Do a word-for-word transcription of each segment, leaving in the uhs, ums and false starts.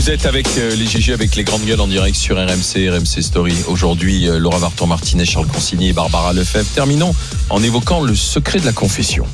Vous êtes avec les G G, avec les grandes gueules en direct sur R M C, R M C Story. Aujourd'hui, Laura Marton-Martinez, Charles Consigny et Barbara Lefebvre. Terminons en évoquant le secret de la confession.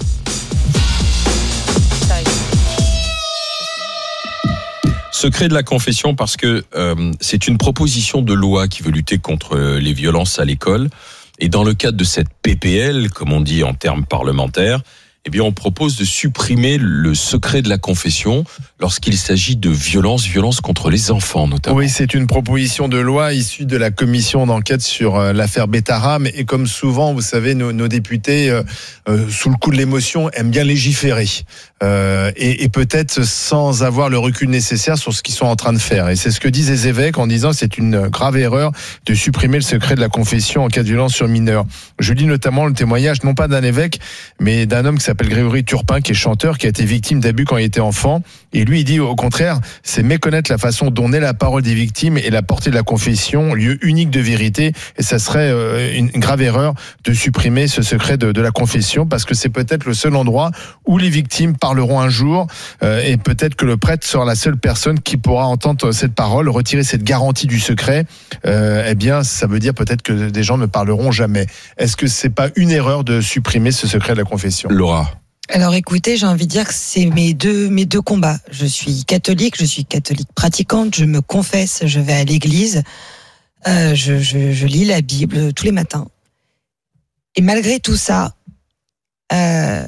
Secret de la confession parce que euh, c'est une proposition de loi qui veut lutter contre les violences à l'école. Et dans le cadre de cette P P L, comme on dit en termes parlementaires, eh bien, on propose de supprimer le secret de la confession lorsqu'il s'agit de violences, violences contre les enfants notamment. Oui, c'est une proposition de loi issue de la commission d'enquête sur euh, l'affaire Betaram. Et comme souvent, vous savez, nos, nos députés, euh, euh, sous le coup de l'émotion, aiment bien légiférer. Euh, et, et peut-être sans avoir le recul nécessaire sur ce qu'ils sont en train de faire. Et c'est ce que disent les évêques en disant que c'est une grave erreur de supprimer le secret de la confession en cas de violence sur mineur. Je lis notamment le témoignage, non pas d'un évêque, mais d'un homme qui s'appelle Grégory Turpin, qui est chanteur, qui a été victime d'abus quand il était enfant. Et lui, il dit au contraire, c'est méconnaître la façon dont naît la parole des victimes et la portée de la confession, lieu unique de vérité. Et ça serait euh, une grave erreur de supprimer ce secret de, de la confession, parce que c'est peut-être le seul endroit où les victimes parleront un jour, euh, et peut-être que le prêtre sera la seule personne qui pourra entendre cette parole, retirer cette garantie du secret. Euh, eh bien, ça veut dire peut-être que des gens ne parleront jamais. Est-ce que c'est pas une erreur de supprimer ce secret de la confession? Laura. Alors écoutez, j'ai envie de dire que c'est mes deux, mes deux combats. Je suis catholique, je suis catholique pratiquante, je me confesse, je vais à l'église, euh, je, je, je lis la Bible tous les matins. Et malgré tout ça, euh,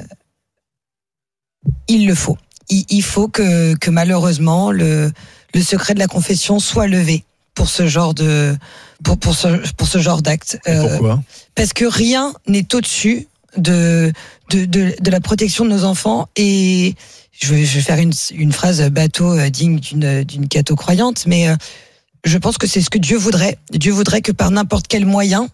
il le faut. Il, il faut que, que malheureusement le, le secret de la confession soit levé pour ce genre de, pour, pour ce, pour ce genre d'acte. Euh, pourquoi? Parce que rien n'est au-dessus de, de, de, de la protection de nos enfants. Et je vais, je vais faire une, une phrase bateau digne d'une, d'une catho croyante, mais je pense que c'est ce que Dieu voudrait. Dieu voudrait que par n'importe quel moyen,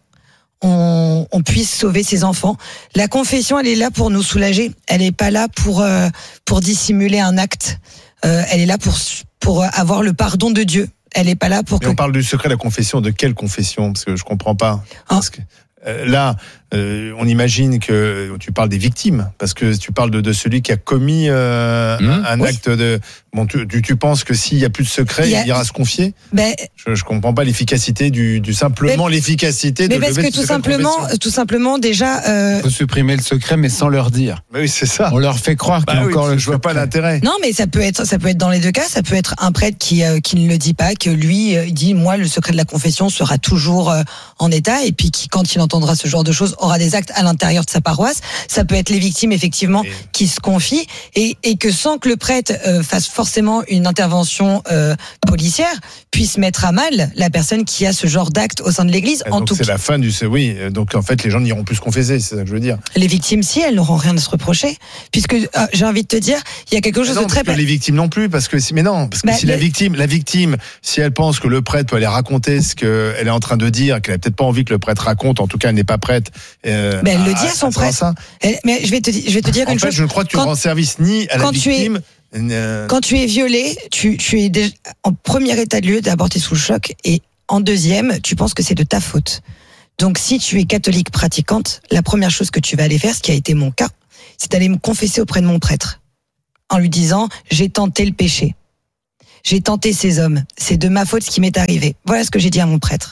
on, on puisse sauver ses enfants. La confession, elle est là pour nous soulager. Elle n'est pas là pour, euh, pour dissimuler un acte. Euh, elle est là pour, pour avoir le pardon de Dieu. Elle n'est pas là pour. Mais que... on parle du secret de la confession. De quelle confession? Parce que je comprends pas. Ah. Parce que euh, là, euh, on imagine que tu parles des victimes, parce que tu parles de, de celui qui a commis euh, mmh, un, un oui. acte de. Bon, tu, tu, tu penses que s'il y a plus de secret, il, a... il ira se confier? Ben... Je, je comprends pas l'efficacité du, du simplement mais... l'efficacité mais de. Mais parce que tout simplement, tout simplement déjà. Euh... Il faut supprimer le secret, mais sans leur dire. Ben oui, c'est ça. On leur fait croire bah qu'il y a oui, encore le. Je vois pas l'intérêt. Non, mais ça peut être, ça peut être dans les deux cas. Ça peut être un prêtre qui euh, qui ne le dit pas, que lui euh, dit moi le secret de la confession sera toujours euh, en état, et puis qui, quand il entendra ce genre de choses, aura des actes à l'intérieur de sa paroisse. Ça peut être les victimes effectivement et... qui se confient, et, et que sans que le prêtre euh, fasse forcément une intervention euh, policière, puisse mettre à mal la personne qui a ce genre d'acte au sein de l'Église. En donc tout c'est qui... la fin du oui. Donc en fait les gens n'iront plus se confesser, c'est ça que je veux dire. Les victimes, si elles n'auront rien à se reprocher, puisque euh, j'ai envie de te dire, il y a quelque chose non, de très. Les victimes non plus, parce que si mais non, parce que bah, si le... la victime, la victime, si elle pense que le prêtre peut aller raconter ce qu'elle est en train de dire, qu'elle a peut-être pas envie que le prêtre raconte, en tout cas elle n'est pas prête. Euh, mais elle le dit à son prêtre. Mais je vais te, je vais te dire en une fait, chose. Je crois que tu quand, rends service ni à la victime. Tu es, euh... Quand tu es violé, tu, tu es déjà, en premier état de lieu, d'abord tu es sous le choc, et en deuxième, tu penses que c'est de ta faute. Donc si tu es catholique pratiquante, la première chose que tu vas aller faire, ce qui a été mon cas, c'est d'aller me confesser auprès de mon prêtre, en lui disant j'ai tenté le péché, j'ai tenté ces hommes, c'est de ma faute ce qui m'est arrivé. Voilà ce que j'ai dit à mon prêtre.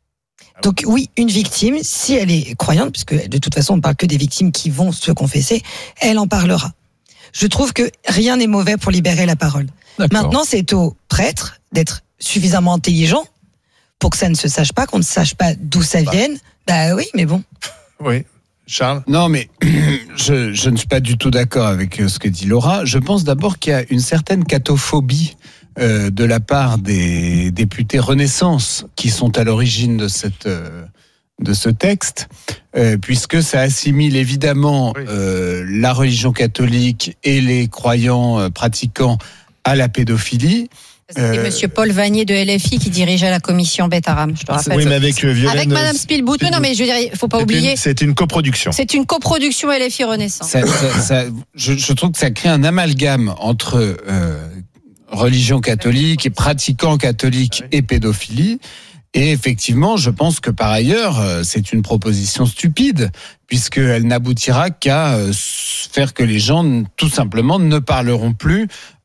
Donc oui, une victime, si elle est croyante, puisque de toute façon on parle que des victimes qui vont se confesser, elle en parlera. Je trouve que rien n'est mauvais pour libérer la parole. D'accord. Maintenant, c'est au prêtre d'être suffisamment intelligent pour que ça ne se sache pas, qu'on ne sache pas d'où ça bah. vienne. Bah oui, mais bon. Oui. Charles? Non, mais je, je ne suis pas du tout d'accord avec ce que dit Laura. Je pense d'abord qu'il y a une certaine cathophobie euh, de la part des députés Renaissance qui sont à l'origine de cette... Euh, de ce texte, euh, puisque ça assimile évidemment oui. euh, la religion catholique et les croyants euh, pratiquants à la pédophilie. C'est euh... Monsieur Paul Vanier de L F I qui dirigeait la commission Betaram, je te rappelle. Oui, mais avec euh, Violaine, avec Madame Spielbout. Non, mais je veux dire, il faut pas c'est oublier. Une, c'est une coproduction. C'est une coproduction L F I Renaissance. Ça, ça, ça, je, je trouve que ça crée un amalgame entre euh, religion catholique et pratiquants catholiques oui. et pédophilie. Et effectivement, je pense que par ailleurs, c'est une proposition stupide, puisqu'elle n'aboutira qu'à faire que les gens, tout simplement, ne parleront plus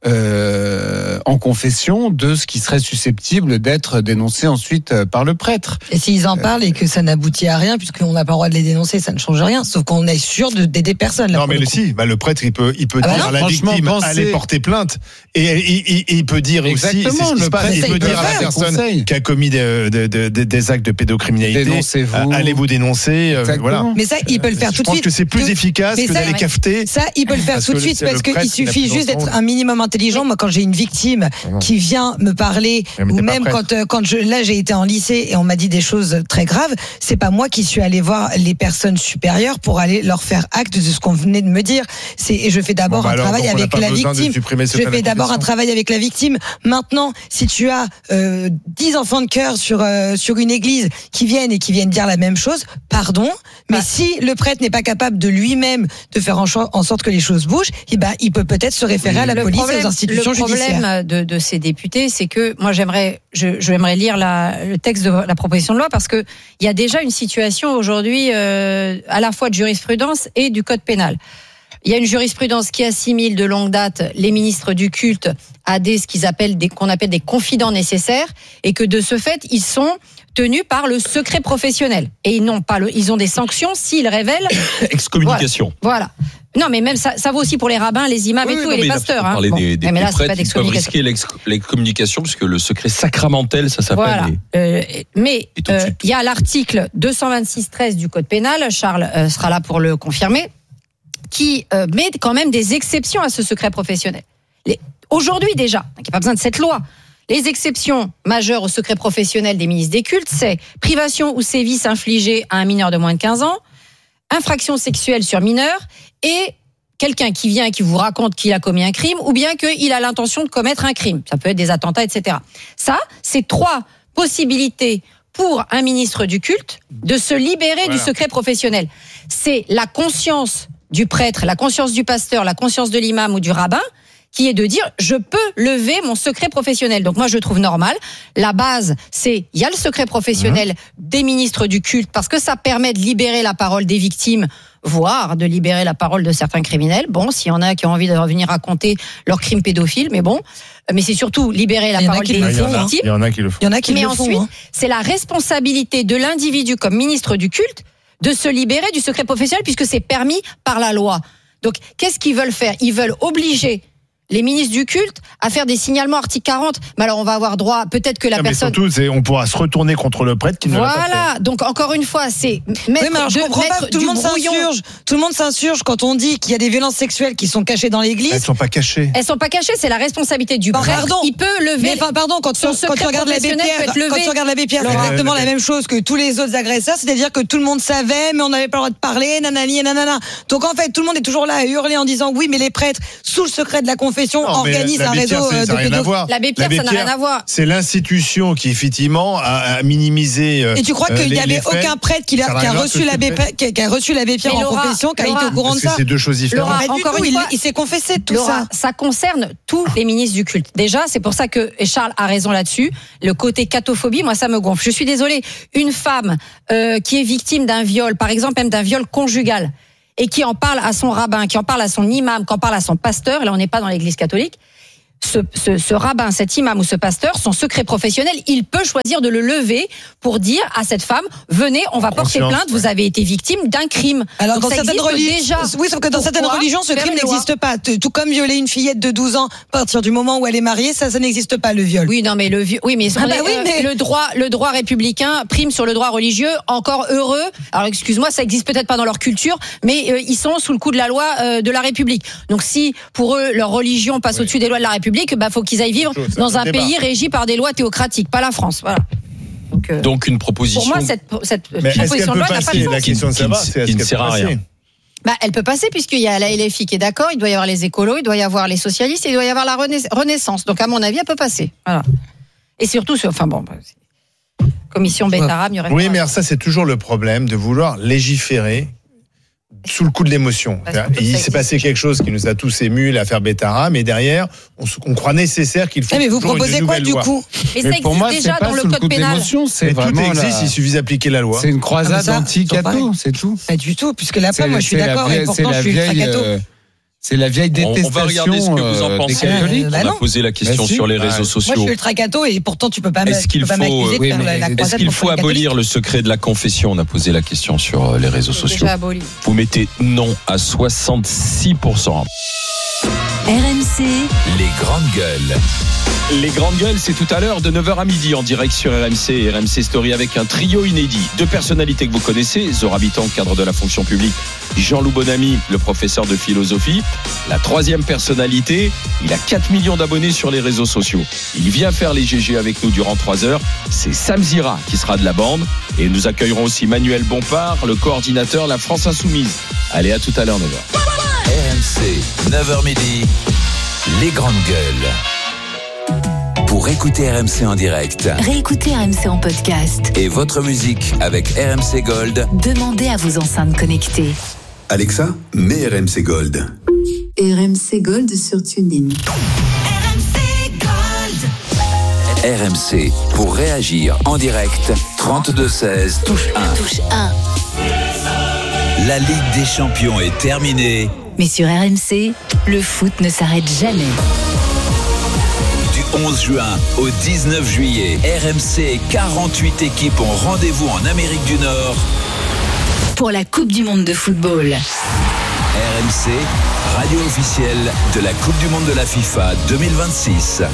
euh, en confession de ce qui serait susceptible d'être dénoncé ensuite par le prêtre. Et s'ils en parlent et que ça n'aboutit à rien, puisqu'on n'a pas le droit de les dénoncer, ça ne change rien, sauf qu'on est sûr de, d'aider personne. Là, non, mais le si, bah, le prêtre, il peut, il peut ah dire bah non, à la victime, pensez... allez porter plainte. Et, et, et, et il peut dire Exactement, aussi, c'est ce qui le se passe, prêtre, il peut il peut dire à la faire, personne conseil. qui a commis des, des, des, des actes de pédocriminalité, dénoncez-vous. allez vous dénoncer. Euh, voilà. Mais ça, il peut le faire Je tout de pense suite. que c'est plus efficace Mais que ça, d'aller ouais. cafeter. Ça, il peut le faire Parce tout de que suite c'est le parce prêtre qu'il qui l'a suffit pris juste dans son d'être un minimum intelligent. Moi, quand j'ai une victime non. qui vient me parler, Ouais, mais ou t'es pas même prêtre. quand, euh, quand je, là, j'ai été en lycée et on m'a dit des choses très graves, c'est pas moi qui suis allé voir les personnes supérieures pour aller leur faire acte de ce qu'on venait de me dire. C'est, et je fais d'abord Bon, bah un alors, travail donc on n'a avec pas la besoin de victime. supprimer ce Je fait de fais d'abord un confession. travail avec la victime. Maintenant, si tu as euh, dix enfants de cœur sur euh, sur une église qui viennent et qui viennent dire la même chose, pardon, mais Bah. si le prêtre n'est pas capable de lui-même de faire en, cho- en sorte que les choses bougent, eh ben, il peut peut-être se référer à la le police problème, et aux institutions le judiciaires. problème de, de ces députés, c'est que moi j'aimerais, je, j'aimerais lire la, le texte de la proposition de loi parce que il y a déjà une situation aujourd'hui euh, à la fois de jurisprudence et du code pénal. Il y a une jurisprudence qui assimile de longue date les ministres du culte à des ce qu'ils appellent des qu'on appelle des confidents nécessaires et que de ce fait ils sont tenus par le secret professionnel et ils n'ont pas le, ils ont des sanctions s'ils révèlent. Excommunication. Voilà. Non, mais même ça, ça vaut aussi pour les rabbins, les imams Oui, et tout, non, et les mais là, pasteurs. faut Hein. parler Bon. des, des, mais là, des c'est pas prêtres qui peuvent d'excommunication. risquer l'ex- l'excommunication puisque le secret sacramentel, ça s'appelle. Voilà. Et- Euh, mais Et tout de euh, suite. il y a l'article deux cent vingt-six treize du code pénal, Charles euh, sera là pour le confirmer, qui euh, met quand même des exceptions à ce secret professionnel. Les, aujourd'hui déjà, donc il n'y a pas besoin de cette loi. Les exceptions majeures au secret professionnel des ministres des cultes, c'est privation ou sévices infligés à un mineur de moins de quinze ans, infraction sexuelle sur mineur et quelqu'un qui vient et qui vous raconte qu'il a commis un crime ou bien qu'il a l'intention de commettre un crime. Ça peut être des attentats, et cetera. Ça, c'est trois possibilités pour un ministre du culte de se libérer Voilà. du secret professionnel. C'est la conscience du prêtre, la conscience du pasteur, la conscience de l'imam ou du rabbin qui est de dire je peux lever mon secret professionnel. Donc moi je trouve normal. La base c'est il y a le secret professionnel mmh. des ministres du culte parce que ça permet de libérer la parole des victimes, voire de libérer la parole de certains criminels. Bon, s'il y en a qui ont envie de revenir raconter leurs crimes pédophiles, mais bon, mais c'est surtout libérer la parole des Il y en a- victimes. il y en a qui le font. Il y en a qui Mais le ensuite, font. Hein. c'est la responsabilité de l'individu comme ministre du culte de se libérer du secret professionnel puisque c'est permis par la loi. Donc, qu'est-ce qu'ils veulent faire ? Ils veulent obliger les ministres du culte à faire des signalements article quarante. Mais alors, on va avoir droit, peut-être que la Non, mais personne... surtout, c'est- on pourra se retourner contre le prêtre qui ne l'a pas fait. Voilà, donc encore une fois, c'est mettre, Oui, mais alors, je de, comprends mettre pas. Tout du le monde brouillon. s'insurge. Tout le monde s'insurge quand on dit qu'il y a des violences sexuelles qui sont cachées dans Elles l'église. sont pas cachées. Elles sont pas cachées, c'est la responsabilité du Pardon. prêtre. Il peut lever... Mais enfin, pardon, quand tu, son quand tu secret regardes l'abbé professionnel Pierre, peut être levé. quand tu regardes l'abbé Pierre, c'est Laurent. exactement Ouais, la mais- même chose que tous les autres agresseurs, c'est-à-dire que tout le monde savait, mais on n'avait pas le droit de parler, nanani et nanana. Donc en fait, tout le monde est toujours là à hurler en disant oui, mais les prêtres, sous le secret de la confession, Non, mais organisent un l'abbé réseau Pierre, c'est- euh, ça de n'a rien à pédophiles. voir. L'abbé Pierre, ça n'a rien à voir. C'est l'institution qui, effectivement, a, a minimisé. euh, Et tu crois euh, qu'il les- n'y avait les faits. aucun prêtre qui a, Ça n'a qui a rien à reçu voir l'abbé avec ce que tu qui a- qui a reçu l'abbé Pierre Mais en Laura, confession, qui a Laura, été au courant Parce de que ça? c'est deux choses différentes. Laura, Pas du encore tout, une il, fois- il s'est confessé de tout Laura, ça. ça concerne tous les ministres du culte. Déjà, c'est pour ça que et Charles a raison là-dessus. Le côté catophobie, moi, ça me gonfle. Je suis désolée. Une femme euh, qui est victime d'un viol, par exemple même d'un viol conjugal, et qui en parle à son rabbin, qui en parle à son imam, qui en parle à son pasteur. Là, on n'est pas dans l'Église catholique. Ce, ce, ce rabbin, cet imam ou ce pasteur, son secret professionnel, il peut choisir de le lever pour dire à cette femme, venez, on va porter Conscience, plainte, vous avez été victime d'un crime. Alors Donc dans ça certaines existe religions, déjà. oui, sauf que dans certaines Pourquoi religions, ce faire crime une loi n'existe pas. Tout comme violer une fillette de douze ans à partir du moment où elle est mariée, ça, ça n'existe pas le viol. Oui, non, mais le vieux, oui, mais, Ah on bah est, oui, euh, mais- le droit, le droit républicain prime sur le droit religieux. Encore heureux. Alors, excuse-moi, ça existe peut-être pas dans leur culture, mais euh, ils sont sous le coup de la loi euh, de la République. Donc, si pour eux leur religion passe Oui. au-dessus des lois de la République, bah faut qu'ils aillent vivre C'est dans un un débat. pays régi par des lois théocratiques, pas la France. Voilà. Donc, euh, Donc une proposition pour moi, cette, cette Mais est-ce qu'elle proposition de peut loi n'a pas de passer sens. La question de Qui- savoir, qui- c'est est-ce qui ne qu'elle sert peut à passer rien. Bah, elle peut passer puisqu'il y a la L F I qui est d'accord, il doit y avoir les écolos, il doit y avoir les socialistes, et il doit y avoir la Renais- Renaissance. Donc, à mon avis, elle peut passer. Voilà. Et surtout, sur- enfin bon, bah, c'est- commission Bétarab, il y aurait Oui, pas- mais alors ça, c'est toujours le problème de vouloir légiférer sous le coup de l'émotion. Parce que Il ça s'est passé quelque chose qui nous a tous émus, l'affaire Bétara, mais derrière, on, se- on croit nécessaire qu'il faut Eh, mais vous toujours une proposez quoi nouvelle du loi. coup? Mais ça Mais pour existe moi, c'est déjà pas dans le sous le code coup de pénal. l'émotion, c'est Mais tout vraiment existe, la- il suffit d'appliquer la loi. C'est une croisade Ah, mais ça, anti-cato, pareil. c'est tout. Pas du tout, puisque là, C'est- moi, je suis c'est la d'accord, vieille- et c'est pourtant, la je suis ultra vieille, catho. euh, C'est la vieille détestation. On va regarder ce que vous en euh, pensez. des catholiques. Euh, bah On a non. posé la question Bah si. sur les Bah, réseaux Moi, sociaux. je suis ultra catho et pourtant, tu peux pas me- Est-ce tu qu'il peux pas faut, m'accuser de oui, faire mais la, la est-ce croisade Est-ce qu'il contre faut les catholiques. abolir le secret de la confession? On a posé la question sur euh, les réseaux C'est déjà sociaux. aboli. Vous mettez non à soixante-six pour cent. R M C, Les grandes gueules. Les grandes gueules, c'est tout à l'heure de neuf heures à midi en direct sur R M C et R M C Story avec un trio inédit. Deux personnalités que vous connaissez, Zora Habitant, cadre de la fonction publique, Jean-Loup Bonamy, le professeur de philosophie. La troisième personnalité, il a quatre millions d'abonnés sur les réseaux sociaux. Il vient faire les G G avec nous durant trois heures. C'est Sam Zira qui sera de la bande. Et nous accueillerons aussi Manuel Bompard, le coordinateur La France Insoumise. Allez, à tout à l'heure, neuf heures. R M C, neuf heures midi. Les grandes gueules. Pour écouter R M C en direct réécoutez R M C en podcast. et votre musique avec R M C Gold, Demandez à vos enceintes connectées. Alexa, mets R M C Gold. R M C Gold sur TuneIn. R M C, pour réagir en direct, trente-deux seize, touche un. Touche un. La Ligue des Champions est terminée. Mais sur R M C, le foot ne s'arrête jamais. Du onze juin au dix-neuf juillet, R M C et quarante-huit équipes ont rendez-vous en Amérique du Nord. Pour la Coupe du Monde de football. R M C, radio officielle de la Coupe du Monde de la FIFA deux mille vingt-six.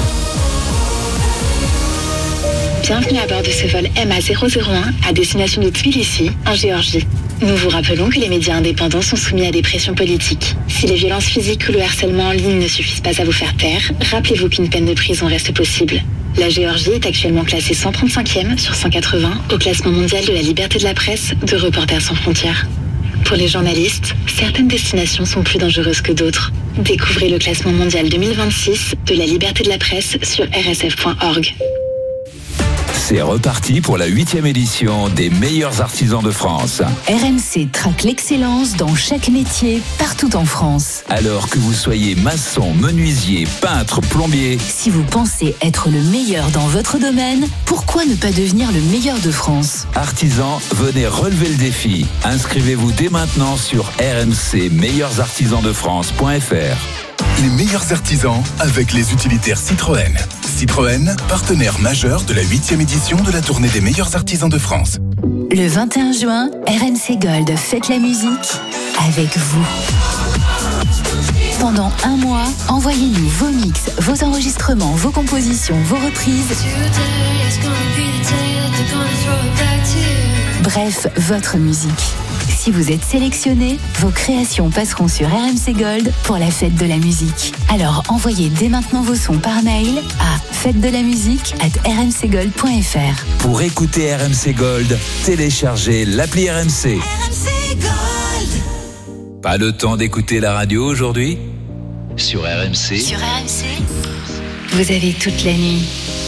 Bienvenue à bord de ce vol M A zéro zéro un à destination de Tbilissi, en Géorgie. Nous vous rappelons que les médias indépendants sont soumis à des pressions politiques. Si les violences physiques ou le harcèlement en ligne ne suffisent pas à vous faire taire, rappelez-vous qu'une peine de prison reste possible. La Géorgie est actuellement classée cent trente-cinquième sur cent quatre-vingts au classement mondial de la liberté de la presse de Reporters sans frontières. Pour les journalistes, certaines destinations sont plus dangereuses que d'autres. Découvrez le classement mondial deux mille vingt-six de la liberté de la presse sur r s f point org. C'est reparti pour la huitième édition des meilleurs artisans de France. R M C traque l'excellence dans chaque métier, partout en France. Alors que vous soyez maçon, menuisier, peintre, plombier, Si vous pensez être le meilleur dans votre domaine, pourquoi ne pas devenir le meilleur de France? artisans, venez relever le défi. Inscrivez-vous dès maintenant sur r m c meilleurs artisans de france point f r. Les meilleurs artisans avec les utilitaires Citroën. Citroën, partenaire majeur de la huitième édition de la tournée des meilleurs artisans de France. Le vingt et un juin, R M C Gold fête la musique avec vous. Pendant un mois, envoyez-nous vos mix, vos enregistrements, vos compositions, vos reprises. Bref, votre musique. Si vous êtes sélectionné, vos créations passeront sur R M C Gold pour la fête de la musique. Alors envoyez dès maintenant vos sons par mail à fête de la musique arobase r m c gold point f r. Pour écouter R M C Gold, téléchargez l'appli R M C. Pas le temps d'écouter la radio aujourd'hui? Sur R M C, Sur R M C, vous avez toute la nuit.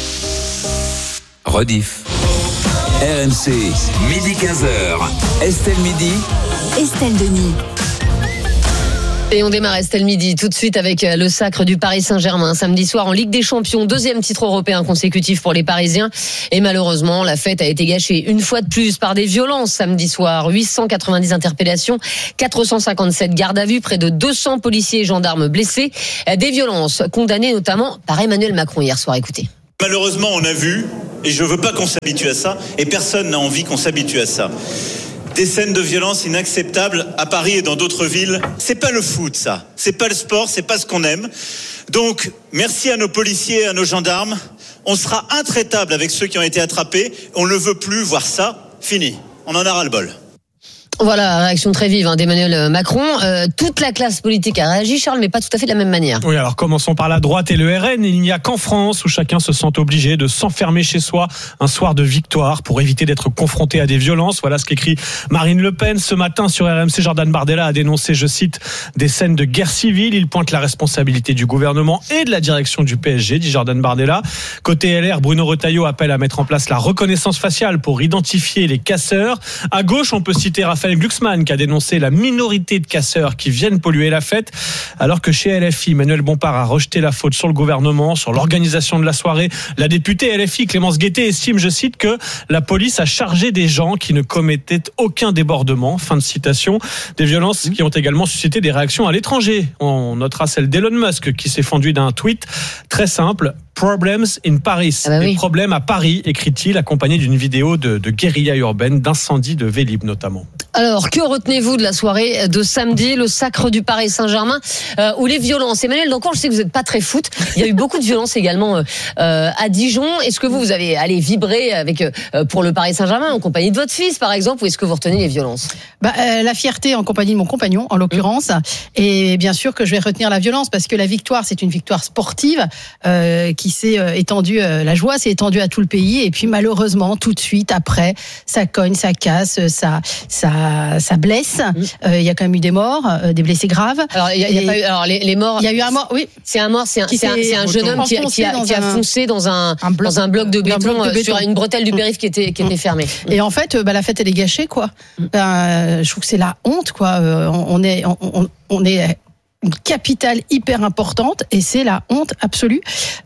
rediff. R M C, midi quinze heures. Estelle Midi. Estelle Denis. Et on démarre Estelle Midi tout de suite avec le sacre du Paris Saint-Germain samedi soir en Ligue des Champions, deuxième titre européen consécutif pour les Parisiens. Et malheureusement, la fête a été gâchée une fois de plus par des violences samedi soir. huit cent quatre-vingt-dix interpellations, quatre cent cinquante-sept gardes à vue, près de deux cents policiers et gendarmes blessés. Des violences condamnées notamment par Emmanuel Macron hier soir. Écoutez. Malheureusement, on a vu, et je veux pas qu'on s'habitue à ça, et personne n'a envie qu'on s'habitue à ça. Des scènes de violence inacceptables à Paris et dans d'autres villes. C'est pas le foot, ça. C'est pas le sport, c'est pas ce qu'on aime. Donc, merci à nos policiers et à nos gendarmes. On sera intraitable avec ceux qui ont été attrapés. On ne veut plus voir ça. Fini. On en a ras-le-bol. Voilà, réaction très vive hein, d'Emmanuel Macron. Euh, toute la classe politique a réagi, Charles, mais pas tout à fait de la même manière. Oui, alors commençons par la droite et le R N. Il n'y a qu'en France où chacun se sent obligé de s'enfermer chez soi un soir de victoire pour éviter d'être confronté à des violences. Voilà ce qu'écrit Marine Le Pen. Ce matin sur R M C, Jordan Bardella a dénoncé, je cite, des scènes de guerre civile. Il pointe la responsabilité du gouvernement et de la direction du P S G, dit Jordan Bardella. Côté L R, Bruno Retailleau appelle à mettre en place la reconnaissance faciale pour identifier les casseurs. À gauche, on peut citer Raphaël Raphaël Glucksmann qui a dénoncé la minorité de casseurs qui viennent polluer la fête, alors que chez L F I, Manuel Bompard a rejeté la faute sur le gouvernement, sur l'organisation de la soirée. La députée L F I, Clémence Guettet, estime, je cite, que la police a chargé des gens qui ne commettaient aucun débordement. Fin de citation. Des violences qui ont également suscité des réactions à l'étranger. On notera celle d'Elon Musk qui s'est fendu d'un tweet très simple. Problems in Paris. Ah bah oui. Des problèmes à Paris, écrit-il, accompagné d'une vidéo de, de guérilla urbaine, d'incendie de Vélib notamment. Alors, que retenez-vous de la soirée de samedi, le sacre du Paris Saint-Germain, euh, ou les violences? Emmanuel Dancourt, je sais que vous n'êtes pas très foot. Il y a eu beaucoup de violences également euh, à Dijon. Est-ce que vous, vous avez allé vibrer avec euh, pour le Paris Saint-Germain en compagnie de votre fils, par exemple, ou est-ce que vous retenez les violences? Bah, euh, la fierté en compagnie de mon compagnon, en l'occurrence, et bien sûr que je vais retenir la violence parce que la victoire, c'est une victoire sportive euh, qui s'est euh, étendue, euh, la joie s'est étendue à tout le pays, et puis malheureusement, tout de suite après, ça cogne, ça casse, ça, ça ça blesse. Il euh, y a quand même eu des morts, euh, des blessés graves. Alors, il y a, y a pas eu, alors les, les morts. Il y a eu un mort, oui. C'est un mort, c'est un, c'est un, c'est un jeune homme qui a, qui a, qui a foncé dans un, un bloc, dans un bloc de béton, bloc de béton sur une bretelle du périph' qui était, qui était fermée. Et en fait, bah, la fête elle est gâchée, quoi. Ben, je trouve que c'est la honte, quoi. On est, on, on est une capitale hyper importante et c'est la honte absolue.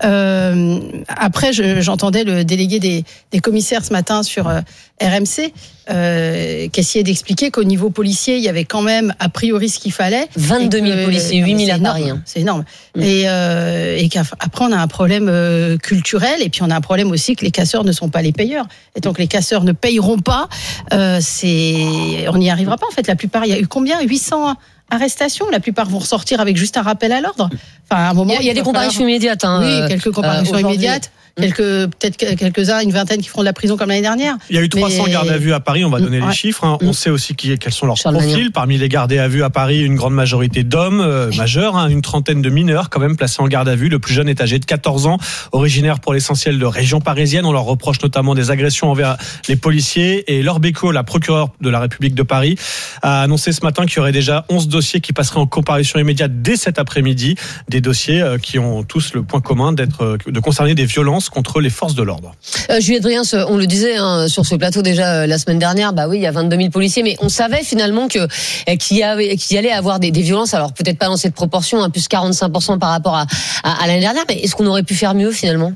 Euh, après, je, j'entendais le délégué des, des commissaires ce matin sur euh, R M C euh, qui essayait d'expliquer qu'au niveau policier, il y avait quand même a priori ce qu'il fallait. vingt-deux mille que, policiers, huit mille à Paris. Hein. C'est énorme. Mmh. Et, euh, et qu'après, on a un problème euh, culturel et puis on a un problème aussi que les casseurs ne sont pas les payeurs. Et donc, les casseurs ne payeront pas. Euh, c'est, on n'y arrivera pas en fait. La plupart, il y a eu combien huit cents arrestations. La plupart vont ressortir avec juste un rappel à l'ordre. Enfin, à un moment, il y a, il y a des comparaisons falloir... immédiates. Hein, oui, quelques comparaisons euh, immédiates. Quelques, peut-être quelques-uns, une vingtaine qui feront de la prison comme l'année dernière. Il y a eu trois cents Mais... gardes à vue à Paris, on va donner ouais. les chiffres. Hein. On sait aussi qui, quels sont leurs Charles profils. Magnan. Parmi les gardés à vue à Paris, une grande majorité d'hommes euh, majeurs, hein, une trentaine de mineurs quand même placés en garde à vue. Le plus jeune est âgé de quatorze ans, originaire pour l'essentiel de région parisienne. On leur reproche notamment des agressions envers les policiers. Et Laure Bécaud, la procureure de la République de Paris, a annoncé ce matin qu'il y aurait déjà onze dossiers qui passeraient en comparution immédiate dès cet après-midi. Des dossiers euh, qui ont tous le point commun d'être, euh, de concerner des violences contre les forces de l'ordre. Euh, Juliette Driens, on le disait hein, sur ce plateau déjà euh, la semaine dernière, bah oui, il y a vingt-deux mille policiers, mais on savait finalement que euh, qu'il y avait, qu'il y allait avoir des, des violences. Alors peut-être pas dans cette proportion, hein, plus quarante-cinq pour cent par rapport à, à, à l'année dernière, mais est-ce qu'on aurait pu faire mieux finalement?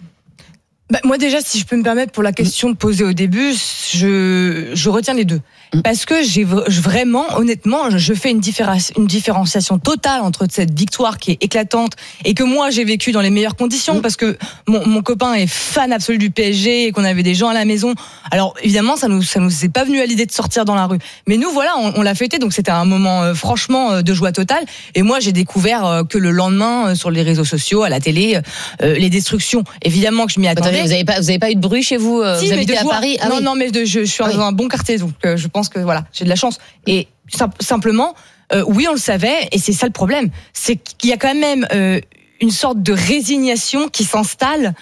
Bah, moi déjà, si je peux me permettre, pour la question posée au début, je, je retiens les deux. Parce que j'ai vraiment, honnêtement, je fais une, différen- une différenciation totale entre cette victoire qui est éclatante et que moi j'ai vécu dans les meilleures conditions parce que mon, mon copain est fan absolu du P S G et qu'on avait des gens à la maison. Alors évidemment, ça nous ça nous est pas venu à l'idée de sortir dans la rue. Mais nous voilà, on, on l'a fêté, donc c'était un moment euh, franchement euh, de joie totale. Et moi j'ai découvert euh, que le lendemain euh, sur les réseaux sociaux, à la télé, euh, les destructions. Évidemment que je m'y attendais. Attendez, vous avez pas vous avez pas eu de bruit chez vous? euh, si, vous habitez à Paris? Ah, non oui. non, mais de, je, je suis ah, dans oui. un bon quartier, donc euh, je pense que voilà, j'ai de la chance. Et sim- simplement, euh, oui, on le savait, et c'est ça le problème, c'est qu'il y a quand même euh, une sorte de résignation qui s'installe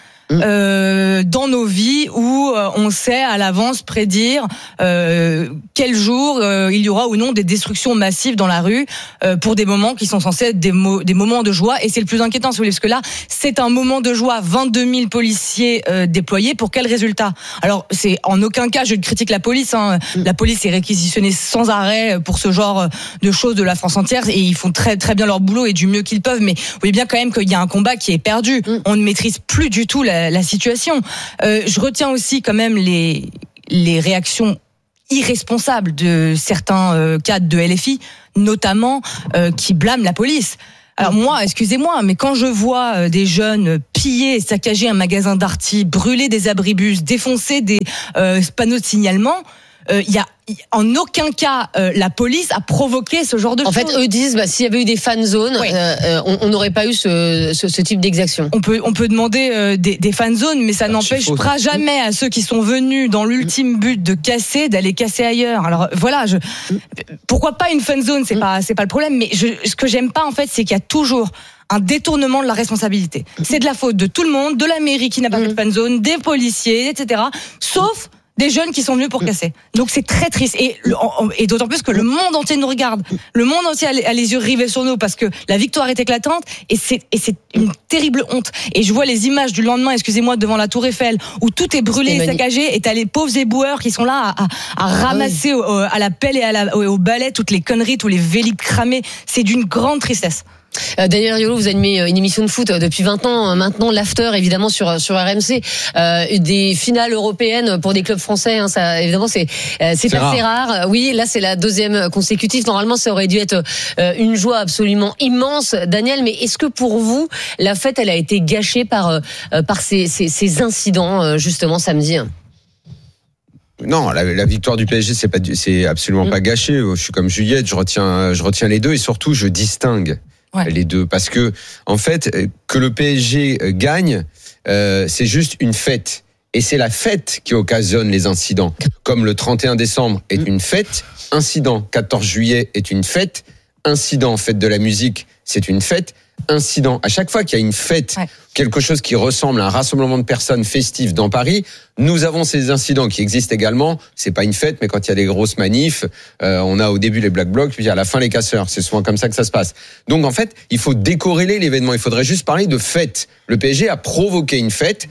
euh, dans nos vies où euh, on sait à l'avance prédire euh, quel jour euh, il y aura ou non des destructions massives dans la rue euh, pour des moments qui sont censés être des, mo- des moments de joie. Et c'est le plus inquiétant, si vous voulez, parce que là, c'est un moment de joie, vingt-deux mille policiers euh, déployés. Pour quel résultat? Alors, c'est en aucun cas, je critique la police. Hein. Mm. La police est réquisitionnée sans arrêt pour ce genre de choses de la France entière, et ils font très très bien leur boulot et du mieux qu'ils peuvent. Mais vous voyez bien quand même qu'il y a un combat qui est perdu. Mm. On ne maîtrise plus du tout la la situation. Euh, je retiens aussi quand même les les réactions irresponsables de certains euh, cadres de L F I, notamment euh, qui blâment la police. Alors moi, excusez-moi, mais quand je vois euh, des jeunes piller et saccager un magasin Darty, brûler des abribus, défoncer des euh, panneaux de signalement, il euh, y a en aucun cas euh, la police a provoqué ce genre de en choses. En fait, eux disent bah, s'il y avait eu des fan zones, oui. euh, on n'aurait pas eu ce, ce, ce type d'exaction. On peut on peut demander euh, des, des fan zones, mais ça bah, n'empêchera jamais à ceux qui sont venus dans l'ultime but de casser d'aller casser ailleurs. Alors voilà, je, pourquoi pas une fan zone, c'est pas c'est pas le problème. Mais je, ce que j'aime pas en fait, c'est qu'il y a toujours un détournement de la responsabilité. C'est de la faute de tout le monde, de la mairie qui n'a pas fait de fan zone, des policiers, et cetera. Sauf des jeunes qui sont venus pour casser. Donc c'est très triste. Et, et d'autant plus que le monde entier nous regarde. Le monde entier a les yeux rivés sur nous parce que la victoire est éclatante et c'est, et c'est une terrible honte. Et je vois les images du lendemain, excusez-moi, devant la Tour Eiffel, où tout est brûlé et saccagé, et t'as les pauvres éboueurs qui sont là à, à, à ramasser au, à la pelle et à la, au, au balai toutes les conneries, tous les vélib cramés. C'est d'une grande tristesse. Euh, Daniel Riolo, vous animez une émission de foot depuis vingt ans maintenant, l'after évidemment sur sur R M C, euh, des finales européennes pour des clubs français, hein, ça évidemment c'est euh, c'est, c'est assez rare. rare. Oui, là c'est la deuxième consécutive. Normalement, ça aurait dû être euh, une joie absolument immense, Daniel. Mais est-ce que pour vous, la fête, elle a été gâchée par euh, par ces, ces ces incidents euh, justement samedi? Non, la, la victoire du P S G, c'est pas, c'est absolument mmh. pas gâché. Je suis comme Juliette, je retiens, je retiens les deux et surtout, je distingue ouais. les deux parce que, en fait, que le P S G gagne, euh, c'est juste une fête et c'est la fête qui occasionne les incidents. Comme le trente et un décembre est mmh. une fête, incident quatorze juillet est une fête, incident fête de la musique, c'est une fête. Incident. À chaque fois qu'il y a une fête, ouais. quelque chose qui ressemble à un rassemblement de personnes festif dans Paris, nous avons ces incidents qui existent également. C'est pas une fête, mais quand il y a des grosses manifs, euh, on a au début les Black Blocs, puis à la fin les casseurs. C'est souvent comme ça que ça se passe. Donc en fait, il faut décorréler l'événement. Il faudrait juste parler de fête. Le P S G a provoqué une fête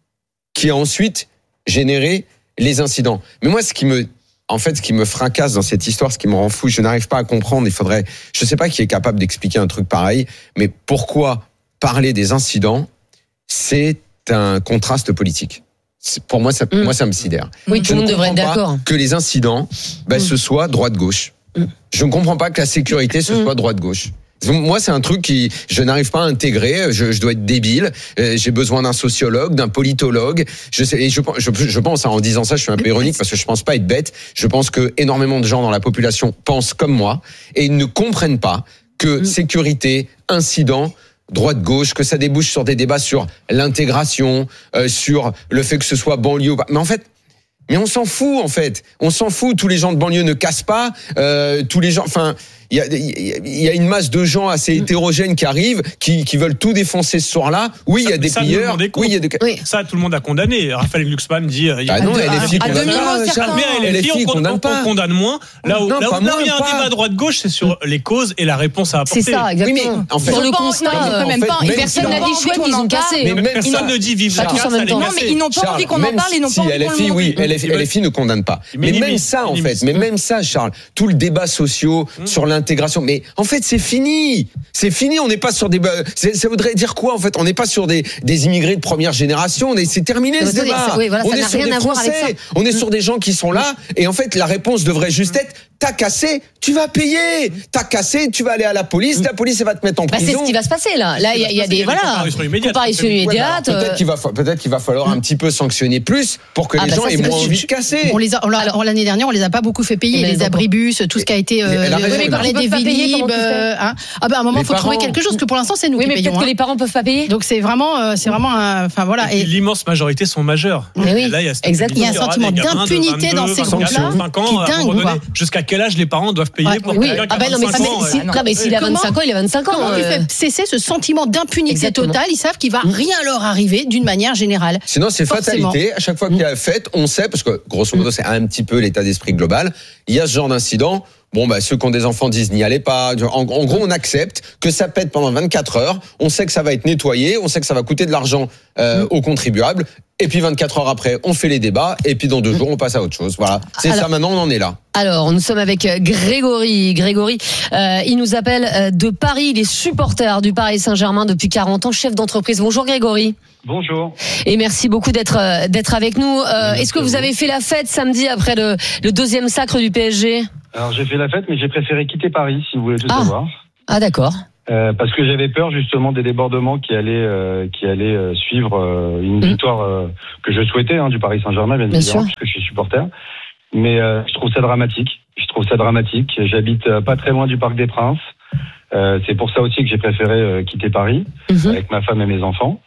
qui a ensuite généré les incidents. Mais moi, ce qui me En fait, ce qui me fracasse dans cette histoire, ce qui me rend fou, je n'arrive pas à comprendre. Il faudrait, je sais pas qui est capable d'expliquer un truc pareil, mais pourquoi parler des incidents, c'est un contraste politique. C'est, pour moi, ça, mmh. moi, ça me sidère. Oui, tout le monde devrait être d'accord. Que les incidents, ben, mmh. ce soit droite-gauche. Mmh. Je ne comprends pas que la sécurité, ce mmh. soit droite-gauche. Moi, c'est un truc qui, je n'arrive pas à intégrer. Je, je dois être débile. J'ai besoin d'un sociologue, d'un politologue. Je sais, et je, je, je pense, en disant ça, je suis un peu ironique parce que je pense pas être bête. Je pense que énormément de gens dans la population pensent comme moi et ils ne comprennent pas que sécurité, incident, droite-gauche, que ça débouche sur des débats sur l'intégration, euh, sur le fait que ce soit banlieue ou pas. Mais en fait, mais on s'en fout en fait. On s'en fout. Tous les gens de banlieue ne cassent pas. Euh, tous les gens, enfin. Il y a, il y a une masse de gens assez hétérogènes qui arrivent, qui, qui veulent tout défoncer ce soir-là. Oui, il y a des pilleurs. Oui, il y a des... oui. Ça, tout le monde a condamné. Raphaël Glucksmann dit. Il y a ah non, L F I condamne pas. Mais L F I, on condamne pas. On condamne moins. Là où, non, là où là il y a un débat droite-gauche, c'est sur les causes et la réponse à apporter. C'est ça, exactement. Oui, mais en fait, sur le constat, quand même pas. Personne n'a dit chouette, ils ont cassé. Personne ne dit vive la casse. Non, mais ils n'ont pas envie qu'on en parle. Ils n'ont pas envie qu'on le montre. Oui, L F I ne condamne pas. Mais même ça, en fait, mais même ça, Charles, tout le débat social sur l'intégration, mais en fait, c'est fini. C'est fini. On n'est pas sur des. Ça voudrait dire quoi en fait? On n'est pas sur des des immigrés de première génération. On est, c'est terminé ce débat. Oui, voilà, on est sur des Français. On est sur des gens qui sont là. Et en fait, la réponse devrait juste être: t'as cassé, tu vas payer. T'as cassé, tu vas aller à la police. La police elle va te mettre en prison. Bah, c'est ce qui va se passer là. Là, il y, y a des voilà. Comparution immédiate. Peut-être qu'il va peut-être qu'il va falloir un petit peu sanctionner plus pour que les gens aient moins envie de casser. On les a l'année dernière, on les a pas beaucoup fait payer. Les abribus, tout ce qui a été. On parlait des vélib. Euh, hein. Ah ben à un moment, il faut parents... trouver quelque chose, parce que pour l'instant, c'est nous oui, qui mais payons. Peut-être hein. que les parents peuvent pas payer. Donc c'est vraiment, euh, c'est vraiment, enfin voilà. Et, et l'immense majorité sont majeurs. Mais oui. Là, il y a, exactement. Il y a un sentiment d'impunité dans ces groupes-là qui est dingue. Donné, jusqu'à quel âge les parents doivent payer ouais, pour oui. quelqu'un qui a ah ben vingt-cinq ans? Si, non, mais s'il a vingt-cinq ans, il a vingt-cinq ans. Comment tu fais cesser ce sentiment d'impunité totale? Ils savent qu'il va rien leur arriver d'une manière générale. Sinon, c'est fatalité. À chaque fois qu'il y a une fête, on sait, parce que grosso modo, c'est un petit peu l'état d'esprit global. Il y a ce genre d'incident. Bon, bah, ceux qui ont des enfants disent n'y allez pas. En, en gros, on accepte que ça pète pendant vingt-quatre heures. On sait que ça va être nettoyé. On sait que ça va coûter de l'argent euh, mmh. aux contribuables. Et puis vingt-quatre heures après, on fait les débats. Et puis dans deux mmh. jours, on passe à autre chose. Voilà. C'est alors, ça maintenant, on en est là. Alors, nous sommes avec Grégory. Grégory, euh, il nous appelle de Paris. Il est supporter du Paris Saint-Germain depuis quarante ans, chef d'entreprise. Bonjour Grégory. Bonjour. Et merci beaucoup d'être d'être avec nous. Euh, est-ce que vous avez fait la fête samedi après le, le deuxième sacre du P S G? Alors j'ai fait la fête, mais j'ai préféré quitter Paris, si vous voulez tout ah. savoir. Ah d'accord. Euh, parce que j'avais peur justement des débordements qui allaient euh, qui allaient euh, suivre euh, une mmh. victoire euh, que je souhaitais hein, du Paris Saint-Germain, bien, bien évidemment, sûr. Puisque je suis supporter. Mais euh, je trouve ça dramatique. Je trouve ça dramatique. J'habite euh, pas très loin du Parc des Princes. Euh, c'est pour ça aussi que j'ai préféré euh, quitter Paris mmh. avec ma femme et mes enfants.